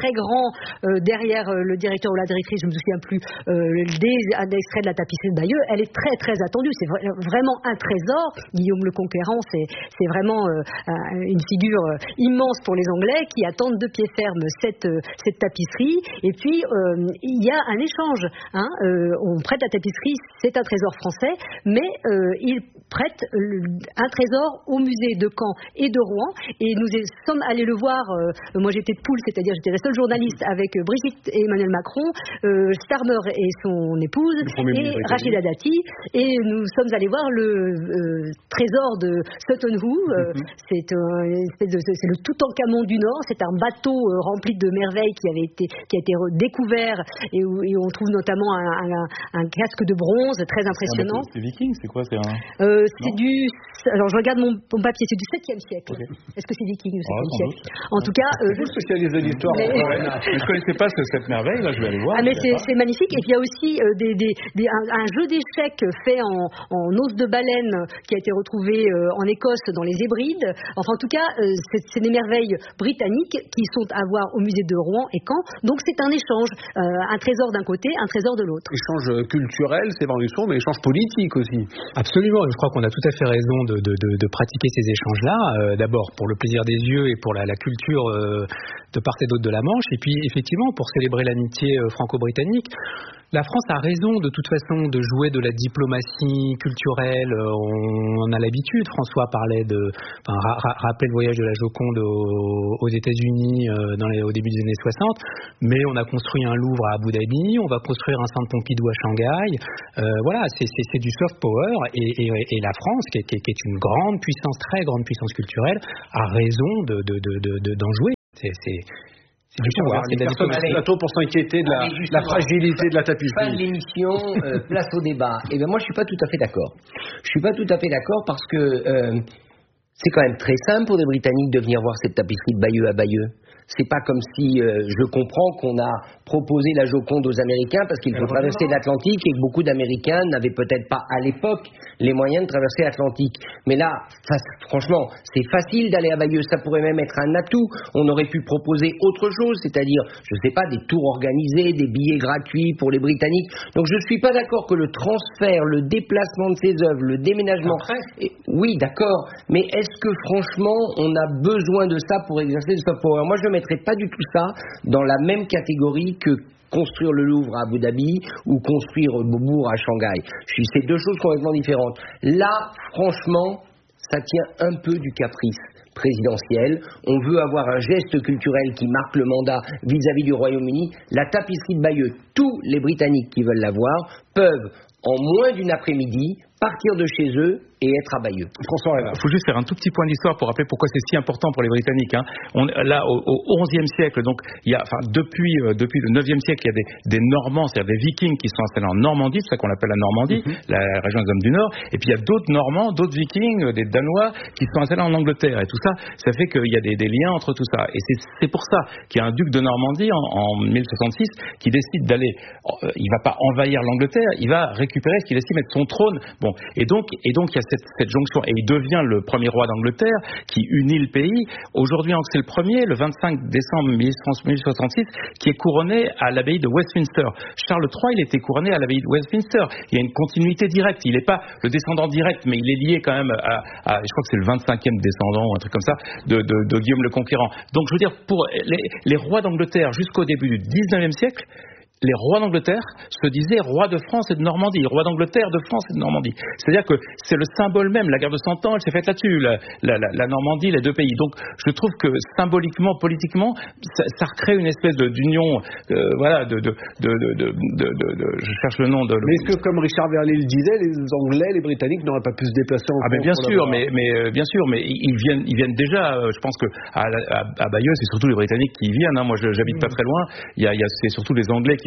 devant, euh, derrière euh, le directeur ou la directrice, je ne me souviens plus, euh, des, un extrait de la tapisserie de Bayeux, elle est très très attendue. C'est vra- vraiment un trésor. Guillaume le Conquérant, c'est, c'est vraiment euh, une figure immense pour les Anglais qui attendent de pied ferme cette, cette tapisserie. Et puis, euh, il y a un échange. Hein, euh, on prête la tapisserie, c'est un trésor français, mais euh, il prête un trésor au musée de Caen et de Rouen. Et nous sommes allés le voir. Euh, moi, j'étais de poule, c'est-à-dire j'étais la seule journaliste avec Brigitte et Emmanuel Macron, euh, Starmer et son épouse, et Rachida Dati. Et nous sommes allés voir le euh, trésor de Sutton Hoo. Euh, mm-hmm. c'est, euh, c'est, de, c'est le Toutankhamon du Nord. C'est un bateau euh, rempli de merveilles qui avait été, qui a été découvert et où, et où on trouve notamment un, un, un casque de bronze très impressionnant. C'est, c'est viking, c'est quoi c'est, un... euh, c'est du. Alors je regarde mon, mon papier, c'est du septième siècle. Okay. Est-ce que c'est viking ou septième ah, siècle En tout cas, euh, je suis spécialisé d'histoire. Mais... je ne connaissais pas cette merveille. Là, je vais aller voir. Ah mais c'est, c'est magnifique. Et puis il y a aussi euh, des, des, des, un, un jeu d'échecs fait en, en os de baleine qui a été retrouvé euh, en Écosse dans les Hébrides. Enfin en tout cas, euh, c'est, c'est des merveilles britanniques qui sont à voir au musée de Rouen et Caen. Donc c'est un échange, euh, un trésor d'un côté, un trésor de l'autre. Échange culturel, c'est vraiment du son, mais échange politique aussi. Absolument. Je crois qu'on a tout à fait raison de, de, de, de pratiquer ces échanges-là. Euh, d'abord pour le plaisir des yeux et pour la, la culture euh, de part et d'autre de la Manche, et puis effectivement pour célébrer l'amitié euh, franco-britannique. La France a raison de toute façon de jouer de la diplomatie culturelle. On, on a l'habitude. François parlait de, enfin, ra, ra, rappelait le voyage de la Joconde aux, aux États-Unis euh, dans les, au début des années soixante. Mais on a construit un Louvre à Abu Dhabi, on va construire un centre Pompidou à Shanghai. Euh, voilà, c'est, c'est, c'est du soft power. Et, et, et la France, qui est, qui est une grande puissance, très grande puissance culturelle, a raison de, de, de, de, de, d'en jouer. C'est, c'est C'est du pouvoir, c'est de la plateau pour s'inquiéter de la, la fragilité de la tapisserie. Fin de l'émission, euh, place au débat. Et bien moi je suis pas tout à fait d'accord. Je suis pas tout à fait d'accord parce que euh, c'est quand même très simple pour des Britanniques de venir voir cette tapisserie de Bayeux à Bayeux. C'est pas comme si, euh, je comprends qu'on a proposé la Joconde aux Américains parce qu'il faut traverser l'Atlantique et que beaucoup d'Américains n'avaient peut-être pas à l'époque les moyens de traverser l'Atlantique. Mais là, franchement, c'est facile d'aller à Bayeux, ça pourrait même être un atout. On aurait pu proposer autre chose, c'est-à-dire, je sais pas, des tours organisés, des billets gratuits pour les Britanniques. Donc je suis pas d'accord que le transfert, le déplacement de ces œuvres, le déménagement... Et, oui, d'accord, mais est-ce que franchement, on a besoin de ça pour exercer le soft power ? Moi, je ne mettrais pas du tout ça dans la même catégorie que construire le Louvre à Abu Dhabi ou construire Beaubourg à Shanghai. C'est deux choses complètement différentes. Là, franchement, ça tient un peu du caprice présidentiel. On veut avoir un geste culturel qui marque le mandat vis-à-vis du Royaume-Uni. La tapisserie de Bayeux, tous les Britanniques qui veulent la voir peuvent, en moins d'une après-midi, partir de chez eux et être à Bayeux. François Révert. Il faut juste faire un tout petit point d'histoire pour rappeler pourquoi c'est si important pour les Britanniques. Hein. On, là, au, au onzième siècle, donc, il y a, enfin, depuis, euh, depuis le neuvième siècle, il y a des, des Normands, c'est-à-dire des Vikings qui sont installés en Normandie, c'est ça qu'on appelle la Normandie, mm-hmm. la région des hommes du Nord. Et puis il y a d'autres Normands, d'autres Vikings, des Danois qui sont installés en Angleterre. Et tout ça, ça fait qu'il y a des, des liens entre tout ça. Et c'est, c'est pour ça qu'il y a un duc de Normandie en, en mille soixante-six qui décide d'aller. Euh, il va pas envahir l'Angleterre, il va récupérer ce qu'il estime être son trône. Bon, et donc, et donc il y a cette, cette jonction. Et il devient le premier roi d'Angleterre qui unit le pays. Aujourd'hui, c'est le premier, le vingt-cinq décembre mille soixante-six, qui est couronné à l'abbaye de Westminster. Charles trois, il était couronné à l'abbaye de Westminster. Il y a une continuité directe. Il n'est pas le descendant direct, mais il est lié quand même à, à je crois que c'est le vingt-cinquième descendant ou un truc comme ça de, de, de Guillaume le Conquérant. Donc, je veux dire, pour les, les rois d'Angleterre jusqu'au début du dix-neuvième siècle, les rois d'Angleterre se disaient rois de France et de Normandie, rois d'Angleterre, de France et de Normandie. C'est-à-dire que c'est le symbole même, la guerre de Cent Ans, elle s'est faite là-dessus, la, la, la, la Normandie, les deux pays. Donc je trouve que symboliquement, politiquement, ça, ça recrée une espèce de, d'union, euh, voilà, de, de, de, de, de, de, de, je cherche le nom de... Mais est-ce que, comme Richard Verlet le disait, les Anglais, les Britanniques n'auraient pas pu se déplacer en France? Ah mais bien sûr, mais, mais euh, bien sûr, mais ils viennent, ils viennent déjà. Euh, je pense que à, à, à Bayeux, c'est surtout les Britanniques qui y viennent. Hein. Moi, je, j'habite mmh. pas très loin. Il y a, il y a, c'est surtout les Anglais qui viennent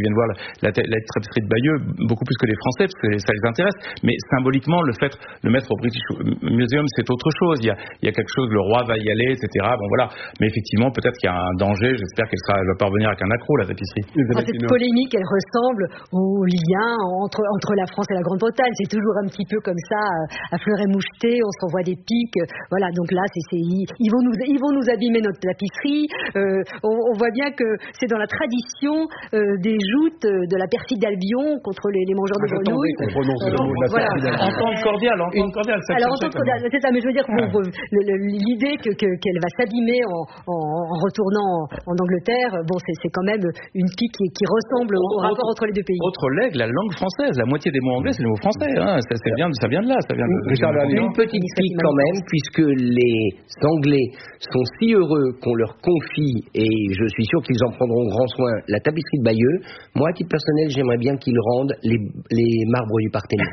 viennent voir la, la, la tapisserie de Bayeux beaucoup plus que les Français, parce que ça les intéresse. Mais symboliquement, le fait de le mettre au British Museum, c'est autre chose. Il y a, il y a quelque chose, le roi va y aller, et cetera. Bon voilà. Mais effectivement, peut-être qu'il y a un danger. J'espère qu'elle sera, elle va parvenir avec un accro, la tapisserie. Ah, cette polémique, elle ressemble au lien entre, entre la France et la Grande-Bretagne. C'est toujours un petit peu comme ça, à fleur et moucheté, on s'envoie des pics. Voilà, donc là, c'est, c'est, ils, vont nous, ils vont nous abîmer notre tapisserie. Euh, on, on voit bien que c'est dans la tradition euh, des joutes de la perfide d'Albion contre les, les mangeurs de grenouilles. Euh, voilà. Entente cordiale, entente cordiale. Alors, entente cordiale, c'est ça, mais je veux dire, ouais. bon, le, le, l'idée que, que, qu'elle va s'abîmer en, en, en retournant en, en Angleterre, bon, c'est, c'est quand même une pique qui, qui ressemble au, au rapport entre les deux pays. Autre legs, la langue française. La moitié des mots anglais, c'est les mots français. Hein. Ça, ça, vient, ça vient de là. Ça vient de, une, une petite pique quand même, puisque les Anglais sont si heureux qu'on leur confie, et je suis sûr qu'ils en prendront grand soin, la tapisserie de Bayeux. Moi, à titre personnel, j'aimerais bien qu'ils rendent les, les marbres du Parthénon.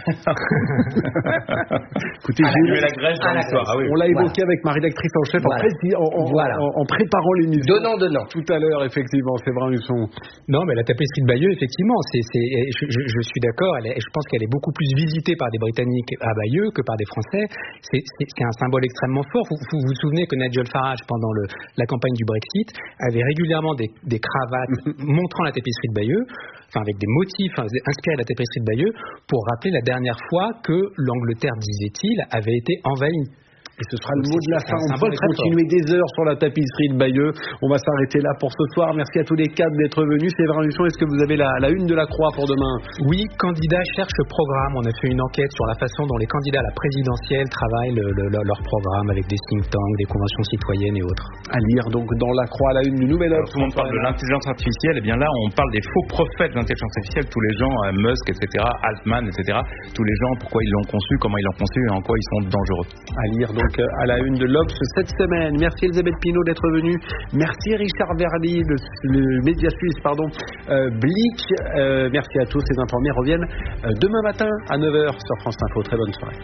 Écoutez, ah, la, la Grèce dans l'histoire. Ah, oui. On l'a évoqué voilà. avec ma rédactrice en chef voilà. en, pré- en, en, voilà. en, en préparant l'émission. Donnant, donnant. Tout à l'heure, effectivement, c'est vrai, Husson. Non, mais la tapisserie de Bayeux, effectivement, c'est, c'est, je, je, je suis d'accord. Elle est, je pense qu'elle est beaucoup plus visitée par des Britanniques à Bayeux que par des Français. C'est, c'est, c'est un symbole extrêmement fort. Vous vous, vous souvenez que Nigel Farage, pendant le, la campagne du Brexit, avait régulièrement des, des cravates montrant la tapisserie de Bayeux, enfin avec des motifs enfin, inspirés de la tapisserie de Bayeux, pour rappeler la dernière fois que l'Angleterre, disait-il, avait été envahie. Et ce sera le mot de la fin. On pourrait continuer des heures sur la tapisserie de Bayeux. On va s'arrêter là pour ce soir. Merci à tous les quatre d'être venus. Séverin Husson, est-ce que vous avez la, la une de la Croix pour demain? Oui, candidats cherchent le programme. On a fait une enquête sur la façon dont les candidats à la présidentielle travaillent le, le, leur programme avec des think tanks, des conventions citoyennes et autres. À lire donc dans la Croix, la une du Nouvel Obs. Tout le monde parle de l'intelligence artificielle. Et bien là, on parle des faux prophètes de l'intelligence artificielle. Tous les gens, euh, Musk, et cetera, Altman, et cetera. Tous les gens, pourquoi ils l'ont conçu, comment ils l'ont conçu et en quoi ils sont dangereux. À lire donc à la une de l'Obs cette semaine. Merci Elisabeth Pinault d'être venue. Merci Richard Verly, le, le média suisse, pardon, euh, Blick. Euh, merci à tous. Ces informés reviennent euh, demain matin à neuf heures sur France Info. Très bonne soirée.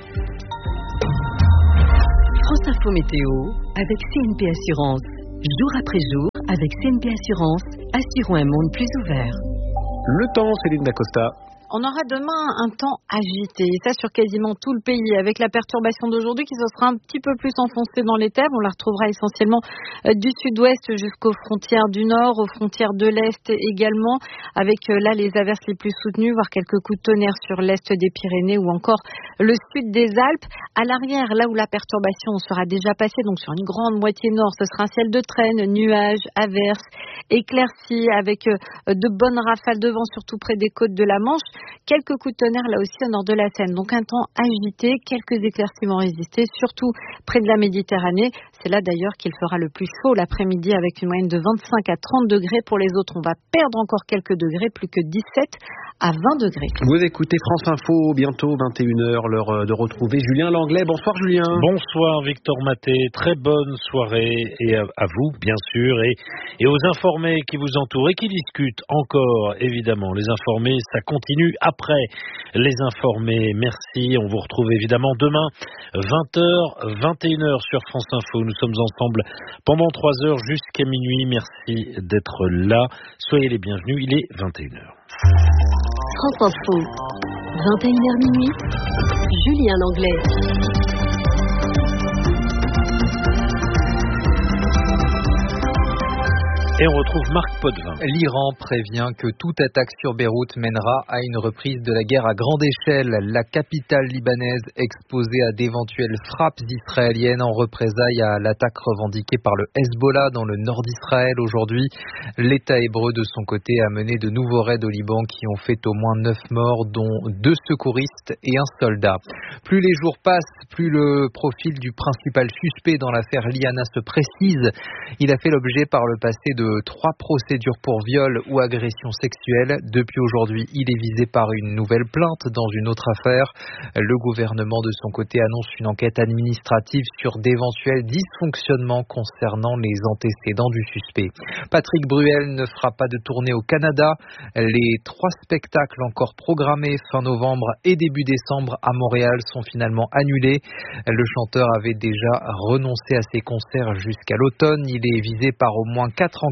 France Info Météo avec C N P Assurance. Jour après jour, avec C N P Assurance, assurons un monde plus ouvert. Le temps, Céline Dacosta. On aura demain un temps agité, et ça sur quasiment tout le pays, avec la perturbation d'aujourd'hui qui se sera un petit peu plus enfoncée dans les terres. On la retrouvera essentiellement du sud-ouest jusqu'aux frontières du nord, aux frontières de l'est également, avec là les averses les plus soutenues, voire quelques coups de tonnerre sur l'est des Pyrénées ou encore le sud des Alpes. À l'arrière, là où la perturbation sera déjà passée, donc sur une grande moitié nord, ce sera un ciel de traîne, nuages, averses, éclaircies, avec de bonnes rafales de vent, surtout près des côtes de la Manche. Quelques coups de tonnerre là aussi au nord de la Seine. Donc un temps agité, quelques éclaircies vont résister, surtout près de la Méditerranée. C'est là d'ailleurs qu'il fera le plus chaud l'après-midi avec une moyenne de vingt-cinq à trente degrés. Pour les autres, on va perdre encore quelques degrés, plus que dix-sept à vingt degrés. Vous écoutez France Info, bientôt vingt et une heures, l'heure de retrouver Julien Langlais. Bonsoir Julien. Bonsoir Victor Maté, très bonne soirée et à, à vous bien sûr et, et aux informés qui vous entourent et qui discutent encore évidemment. Les informés, ça continue après les informés. Merci, on vous retrouve évidemment demain vingt heures, vingt et une heures sur France Info. Nous sommes ensemble pendant trois heures jusqu'à minuit. Merci d'être là. Soyez les bienvenus, il est vingt et une heures. France Info, vingt et une heures minuit, Julien Langlais. Et on retrouve Marc Potvin. L'Iran prévient que toute attaque sur Beyrouth mènera à une reprise de la guerre à grande échelle. La capitale libanaise exposée à d'éventuelles frappes israéliennes en représailles à l'attaque revendiquée par le Hezbollah dans le nord d'Israël aujourd'hui. L'État hébreu de son côté a mené de nouveaux raids au Liban qui ont fait au moins neuf morts, dont deux secouristes et un soldat. Plus les jours passent, plus le profil du principal suspect dans l'affaire Liana se précise. Il a fait l'objet par le passé de trois procédures pour viol ou agression sexuelle. Depuis aujourd'hui, il est visé par une nouvelle plainte dans une autre affaire. Le gouvernement de son côté annonce une enquête administrative sur d'éventuels dysfonctionnements concernant les antécédents du suspect. Patrick Bruel ne fera pas de tournée au Canada. Les trois spectacles encore programmés fin novembre et début décembre à Montréal sont finalement annulés. Le chanteur avait déjà renoncé à ses concerts jusqu'à l'automne. Il est visé par au moins quatre enquêtes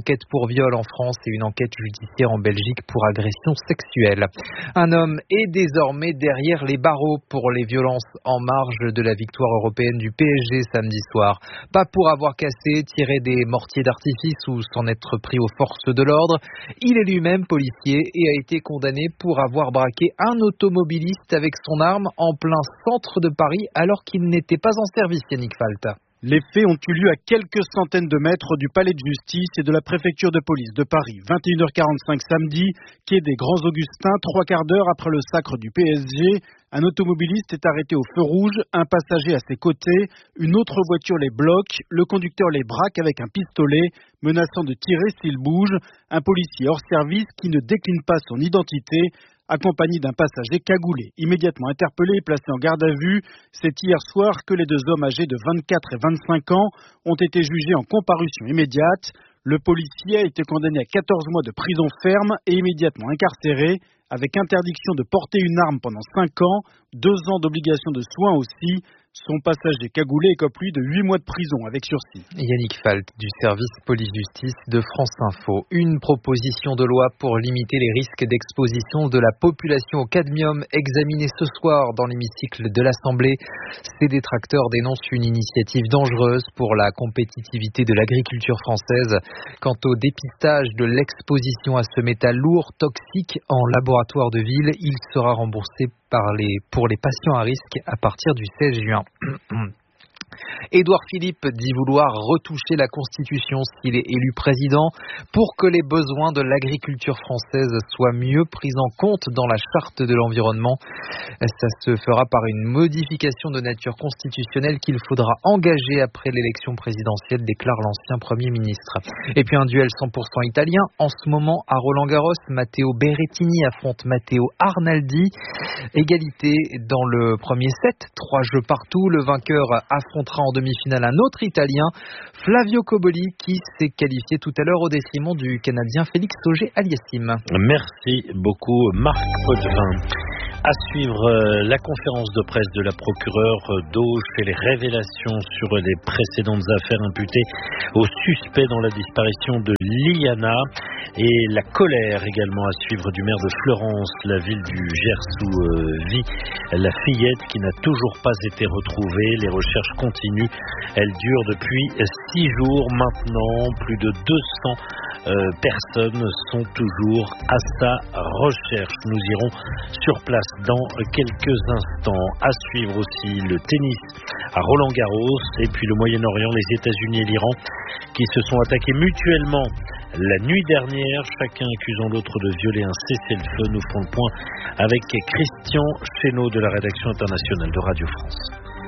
enquête pour viol en France et une enquête judiciaire en Belgique pour agression sexuelle. Un homme est désormais derrière les barreaux pour les violences en marge de la victoire européenne du P S G samedi soir. Pas pour avoir cassé, tiré des mortiers d'artifice ou s'en être pris aux forces de l'ordre. Il est lui-même policier et a été condamné pour avoir braqué un automobiliste avec son arme en plein centre de Paris alors qu'il n'était pas en service, Yannick Falta. Les faits ont eu lieu à quelques centaines de mètres du palais de justice et de la préfecture de police de Paris. vingt et une heures quarante-cinq samedi, quai des Grands Augustins, trois quarts d'heure après le sacre du P S G. Un automobiliste est arrêté au feu rouge, un passager à ses côtés, une autre voiture les bloque, le conducteur les braque avec un pistolet, menaçant de tirer s'il bouge. Un policier hors service qui ne décline pas son identité, accompagné d'un passager cagoulé. Immédiatement interpellé et placé en garde à vue, c'est hier soir que les deux hommes âgés de vingt-quatre et vingt-cinq ans ont été jugés en comparution immédiate. Le policier a été condamné à quatorze mois de prison ferme et immédiatement incarcéré, avec interdiction de porter une arme pendant cinq ans, deux ans d'obligation de soins aussi. Son passager cagoulé écope lui de huit mois de prison avec sursis. Yannick Falt du service police-justice de France Info. Une proposition de loi pour limiter les risques d'exposition de la population au cadmium examinée ce soir dans l'hémicycle de l'Assemblée. Ses détracteurs dénoncent une initiative dangereuse pour la compétitivité de l'agriculture française. Quant au dépistage de l'exposition à ce métal lourd toxique en laboratoire de ville, il sera remboursé par les, pour les patients à risque à partir du seize juin. Édouard Philippe dit vouloir retoucher la Constitution s'il est élu président pour que les besoins de l'agriculture française soient mieux pris en compte dans la charte de l'environnement. Ça se fera par une modification de nature constitutionnelle qu'il faudra engager après l'élection présidentielle, déclare l'ancien Premier ministre. Et puis un duel cent pour cent italien en ce moment à Roland-Garros. Matteo Berrettini affronte Matteo Arnaldi. Égalité dans le premier set, trois jeux partout. Le vainqueur affrontera en demi-finale un autre Italien, Flavio Cobolli, qui s'est qualifié tout à l'heure au détriment du Canadien Félix Auger-Aliassime. Merci beaucoup Marc Potvin. À suivre la conférence de presse de la procureure d'Auch et les révélations sur les précédentes affaires imputées aux suspects dans la disparition de Liana et la colère également à suivre du maire de Fleurance, la ville du Gers où euh, vit la fillette qui n'a toujours pas été retrouvée. Les recherches continuent, elles durent depuis six jours maintenant. Plus de deux cents euh, personnes sont toujours à sa recherche. Nous irons sur place dans quelques instants. À suivre aussi le tennis à Roland-Garros et puis le Moyen-Orient, les États-Unis et l'Iran qui se sont attaqués mutuellement la nuit dernière, chacun accusant l'autre de violer un cessez-le-feu. Nous ferons le point avec Christian Chénaud de la rédaction internationale de Radio France.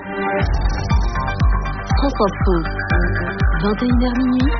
France Info, vingt et une heures minuit.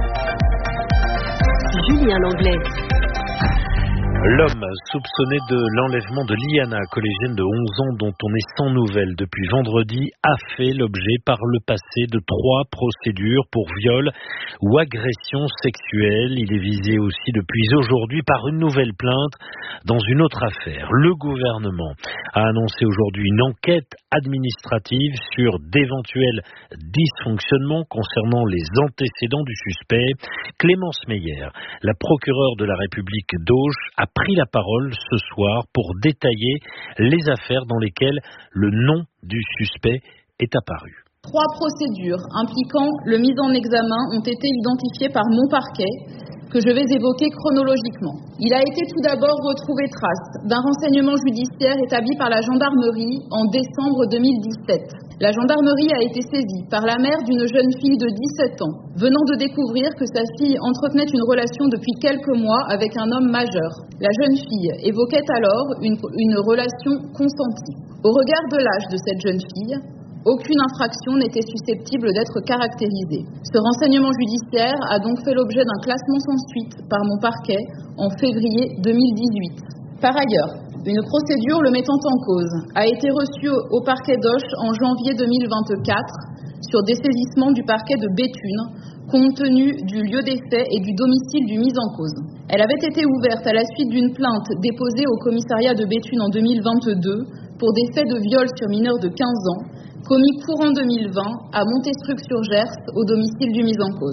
Julien Langlais. L'homme soupçonné de l'enlèvement de Liana, collégienne de onze ans dont on est sans nouvelles depuis vendredi, a fait l'objet par le passé de trois procédures pour viol ou agression sexuelle. Il est visé aussi depuis aujourd'hui par une nouvelle plainte dans une autre affaire. Le gouvernement a annoncé aujourd'hui une enquête administrative sur d'éventuels dysfonctionnements concernant les antécédents du suspect. Clémence Meyer, la procureure de la République d'Auch, a pris la parole ce soir pour détailler les affaires dans lesquelles le nom du suspect est apparu. Trois procédures impliquant le mis en examen ont été identifiées par mon parquet, que je vais évoquer chronologiquement. Il a été tout d'abord retrouvé trace d'un renseignement judiciaire établi par la gendarmerie en décembre deux mille dix-sept. La gendarmerie a été saisie par la mère d'une jeune fille de dix-sept ans, venant de découvrir que sa fille entretenait une relation depuis quelques mois avec un homme majeur. La jeune fille évoquait alors une, une relation consentie. Au regard de l'âge de cette jeune fille, aucune infraction n'était susceptible d'être caractérisée. Ce renseignement judiciaire a donc fait l'objet d'un classement sans suite par mon parquet en février deux mille dix-huit. Par ailleurs, une procédure le mettant en cause a été reçue au parquet d'Auch en janvier deux mille vingt-quatre sur dessaisissement du parquet de Béthune, compte tenu du lieu des faits et du domicile du mis en cause. Elle avait été ouverte à la suite d'une plainte déposée au commissariat de Béthune en deux mille vingt-deux pour des faits de viol sur mineurs de quinze ans, commis courant deux mille vingt à Montestruc-sur-Gers, au domicile du mis en cause.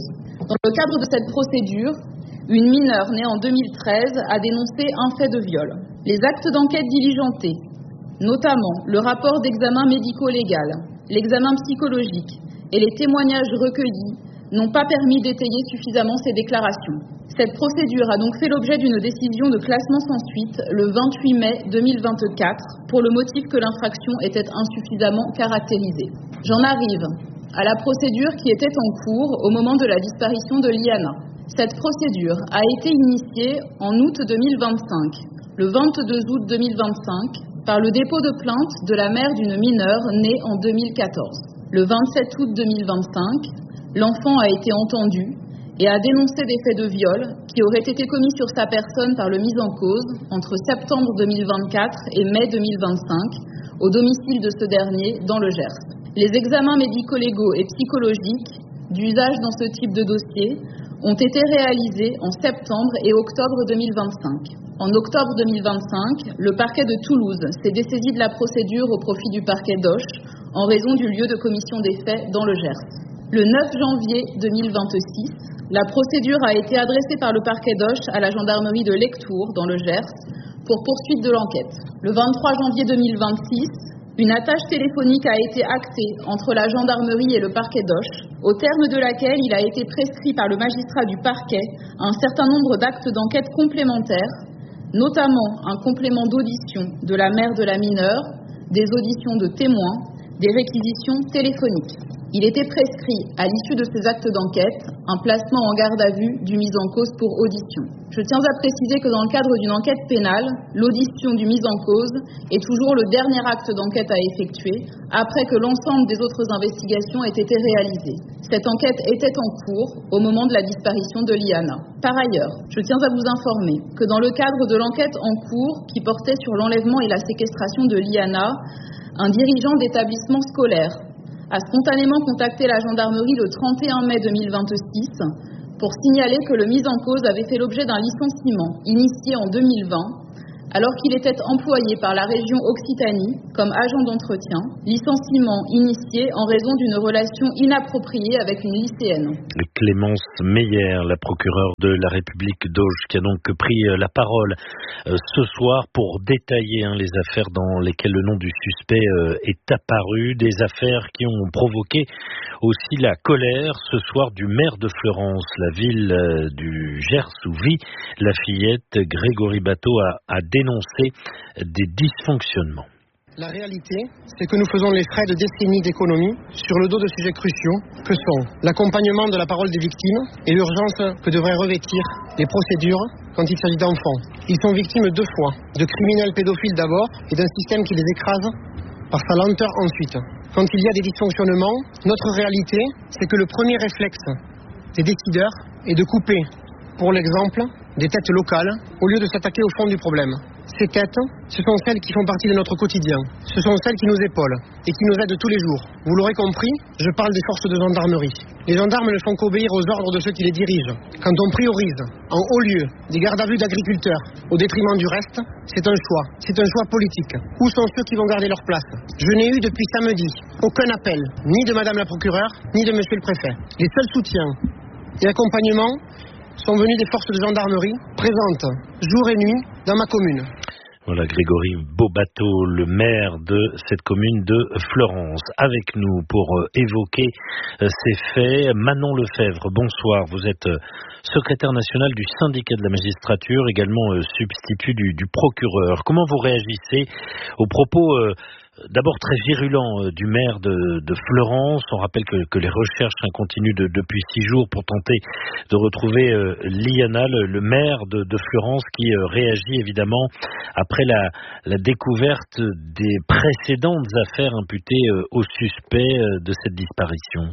Dans le cadre de cette procédure, une mineure née en deux mille treize a dénoncé un fait de viol. Les actes d'enquête diligentés, notamment le rapport d'examen médico-légal, l'examen psychologique et les témoignages recueillis, n'ont pas permis d'étayer suffisamment ces déclarations. Cette procédure a donc fait l'objet d'une décision de classement sans suite le vingt-huit mai deux mille vingt-quatre pour le motif que l'infraction était insuffisamment caractérisée. J'en arrive à la procédure qui était en cours au moment de la disparition de Liana. Cette procédure a été initiée en août deux mille vingt-cinq, le vingt-deux août deux mille vingt-cinq, par le dépôt de plainte de la mère d'une mineure née en deux mille quatorze. Le vingt-sept août deux mille vingt-cinq, l'enfant a été entendu et a dénoncé des faits de viol qui auraient été commis sur sa personne par le mis en cause entre septembre deux mille vingt-quatre et mai deux mille vingt-cinq au domicile de ce dernier dans le Gers. Les examens médico-légaux et psychologiques d'usage dans ce type de dossier ont été réalisés en septembre et octobre deux mille vingt-cinq. En octobre deux mille vingt-cinq, le parquet de Toulouse s'est dessaisi de la procédure au profit du parquet d'Auch en raison du lieu de commission des faits dans le Gers. Le neuf janvier deux mille vingt-six, la procédure a été adressée par le parquet d'Auch à la gendarmerie de Lectoure dans le Gers pour poursuite de l'enquête. Le vingt-trois janvier deux mille vingt-six, une attache téléphonique a été actée entre la gendarmerie et le parquet d'Auch, au terme de laquelle il a été prescrit par le magistrat du parquet un certain nombre d'actes d'enquête complémentaires, notamment un complément d'audition de la mère de la mineure, des auditions de témoins, des réquisitions téléphoniques. Il était prescrit, à l'issue de ces actes d'enquête, un placement en garde à vue du mis en cause pour audition. Je tiens à préciser que dans le cadre d'une enquête pénale, l'audition du mis en cause est toujours le dernier acte d'enquête à effectuer, après que l'ensemble des autres investigations aient été réalisées. Cette enquête était en cours au moment de la disparition de Liana. Par ailleurs, je tiens à vous informer que dans le cadre de l'enquête en cours qui portait sur l'enlèvement et la séquestration de Liana, un dirigeant d'établissement scolaire a spontanément contacté la gendarmerie le trente et un mai deux mille vingt-six pour signaler que le mis en cause avait fait l'objet d'un licenciement initié en deux mille vingt alors qu'il était employé par la région Occitanie comme agent d'entretien, licenciement initié en raison d'une relation inappropriée avec une lycéenne. Clémence Meyer, la procureure de la République d'Auch, qui a donc pris la parole euh, ce soir pour détailler hein, les affaires dans lesquelles le nom du suspect euh, est apparu, des affaires qui ont provoqué aussi la colère ce soir du maire de Fleurance, la ville euh, du Gers où vit la fillette. Grégory Bateau a, a dénoncé des dysfonctionnements. La réalité, c'est que nous faisons les frais de décennies d'économie sur le dos de sujets cruciaux que sont l'accompagnement de la parole des victimes et l'urgence que devraient revêtir les procédures quand il s'agit d'enfants. Ils sont victimes deux fois, de criminels pédophiles d'abord et d'un système qui les écrase par sa lenteur ensuite. Quand il y a des dysfonctionnements, notre réalité, c'est que le premier réflexe des décideurs est de couper, pour l'exemple, des têtes locales au lieu de s'attaquer au fond du problème. Ces têtes, ce sont celles qui font partie de notre quotidien. Ce sont celles qui nous épaulent et qui nous aident tous les jours. Vous l'aurez compris, je parle des forces de gendarmerie. Les gendarmes ne font qu'obéir aux ordres de ceux qui les dirigent. Quand on priorise, en haut lieu, des gardes à vue d'agriculteurs au détriment du reste, c'est un choix. C'est un choix politique. Où sont ceux qui vont garder leur place? Je n'ai eu depuis samedi aucun appel, ni de madame la procureure, ni de monsieur le préfet. Les seuls soutiens et accompagnements sont venus des forces de gendarmerie présentes jour et nuit dans ma commune. Voilà Grégory Beaubateau, le maire de cette commune de Fleurance, avec nous pour évoquer ces faits. Manon Lefebvre, bonsoir. Vous êtes secrétaire national du syndicat de la magistrature, également substitut du, du procureur. Comment vous réagissez aux propos euh, d'abord très virulent euh, du maire de, de Fleurance? On rappelle que, que les recherches hein, continuent de, depuis six jours pour tenter de retrouver euh, Liana, le, le maire de, de Fleurance, qui euh, réagit évidemment après la, la découverte des précédentes affaires imputées euh, aux suspects euh, de cette disparition.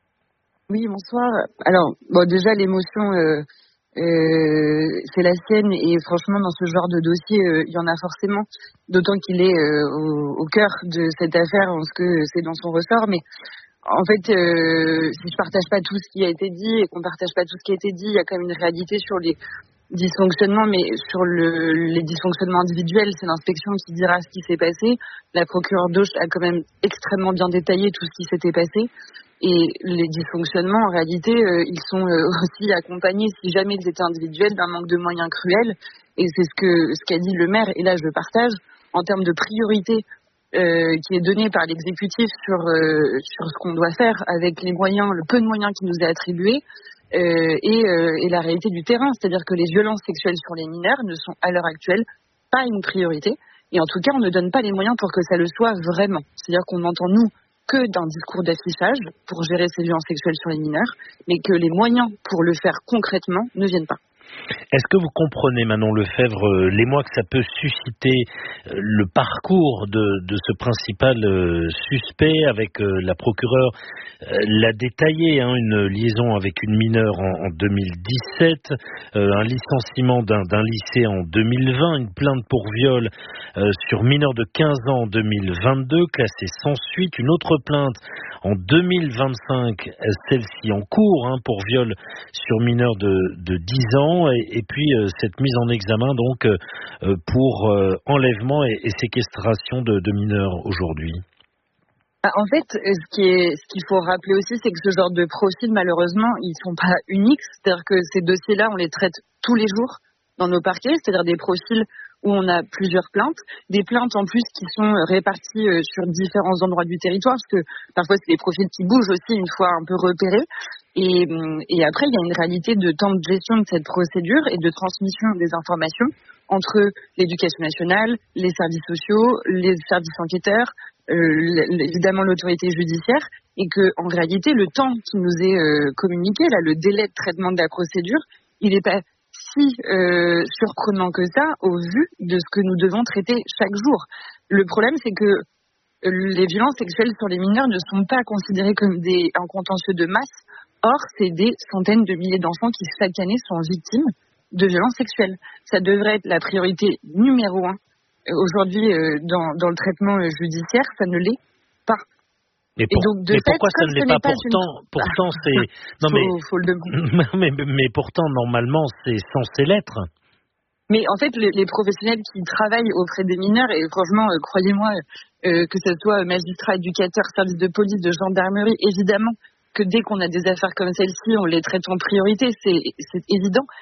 Oui, bonsoir. Alors, bon, déjà l'émotion, euh, euh, c'est la sienne, et franchement dans ce genre de dossier, euh, il y en a forcément, d'autant qu'il est euh, au, au cœur de cette affaire, parce que c'est dans son ressort. Mais en fait, euh, si je partage pas tout ce qui a été dit et qu'on partage pas tout ce qui a été dit, il y a quand même une réalité sur les dysfonctionnements, mais sur le, les dysfonctionnements individuels, c'est l'inspection qui dira ce qui s'est passé. La procureure d'Auch a quand même extrêmement bien détaillé tout ce qui s'était passé. Et les dysfonctionnements, en réalité, euh, ils sont euh, aussi accompagnés, si jamais ils étaient individuels, d'un manque de moyens cruel. Et c'est ce que ce qu'a dit le maire, et là je partage, en termes de priorité euh, qui est donnée par l'exécutif sur, euh, sur ce qu'on doit faire avec les moyens, le peu de moyens qui nous est attribué, euh, et, euh, et la réalité du terrain. C'est-à-dire que les violences sexuelles sur les mineurs ne sont à l'heure actuelle pas une priorité. Et en tout cas, on ne donne pas les moyens pour que ça le soit vraiment. C'est-à-dire qu'on entend, nous, que d'un discours d'affichage pour gérer ces violences sexuelles sur les mineurs, mais que les moyens pour le faire concrètement ne viennent pas. Est-ce que vous comprenez, Manon Lefebvre, l'émoi que ça peut susciter, le parcours de, de ce principal euh, suspect avec euh, la procureure euh, l'a détaillé, hein, une liaison avec une mineure en, en deux mille dix-sept, euh, un licenciement d'un, d'un lycée en deux mille vingt, une plainte pour viol euh, sur mineur de quinze ans en deux mille vingt-deux, classée sans suite, une autre plainte en deux mille vingt-cinq, celle-ci en cours, hein, pour viol sur mineur de, de dix ans, et, et puis euh, cette mise en examen donc euh, pour euh, enlèvement et, et séquestration de, de mineurs aujourd'hui. En fait, ce qui est, ce qu'il faut rappeler aussi, c'est que ce genre de profils, malheureusement, ils sont pas uniques. C'est-à-dire que ces dossiers-là, on les traite tous les jours dans nos parquets, c'est-à-dire des profils où on a plusieurs plaintes, des plaintes en plus qui sont réparties sur différents endroits du territoire, parce que parfois c'est des profils qui bougent aussi une fois un peu repérés. Et, et après, il y a une réalité de temps de gestion de cette procédure et de transmission des informations entre l'éducation nationale, les services sociaux, les services enquêteurs, euh, évidemment l'autorité judiciaire, et que en réalité, le temps qui nous est euh, communiqué, là, le délai de traitement de la procédure, il n'est pas si euh, surprenant que ça au vu de ce que nous devons traiter chaque jour. Le problème, c'est que les violences sexuelles sur les mineurs ne sont pas considérées comme des, un contentieux de masse. Or, c'est des centaines de milliers d'enfants qui, chaque année, sont victimes de violences sexuelles. Ça devrait être la priorité numéro un. Aujourd'hui, euh, dans, dans le traitement euh, judiciaire, ça ne l'est pas. Mais, pour, donc, mais fait, pourquoi ça ne l'est pas, pas pourtant, une... pourtant c'est non faut, mais, faut le mais mais pourtant normalement c'est censé l'être. Mais en fait, les, les professionnels qui travaillent auprès des mineurs, et franchement, euh, croyez-moi, euh, que ce soit magistrats, éducateurs, services de police, de gendarmerie, évidemment que dès qu'on a des affaires comme celle-ci, on les traite en priorité, c'est, c'est évident.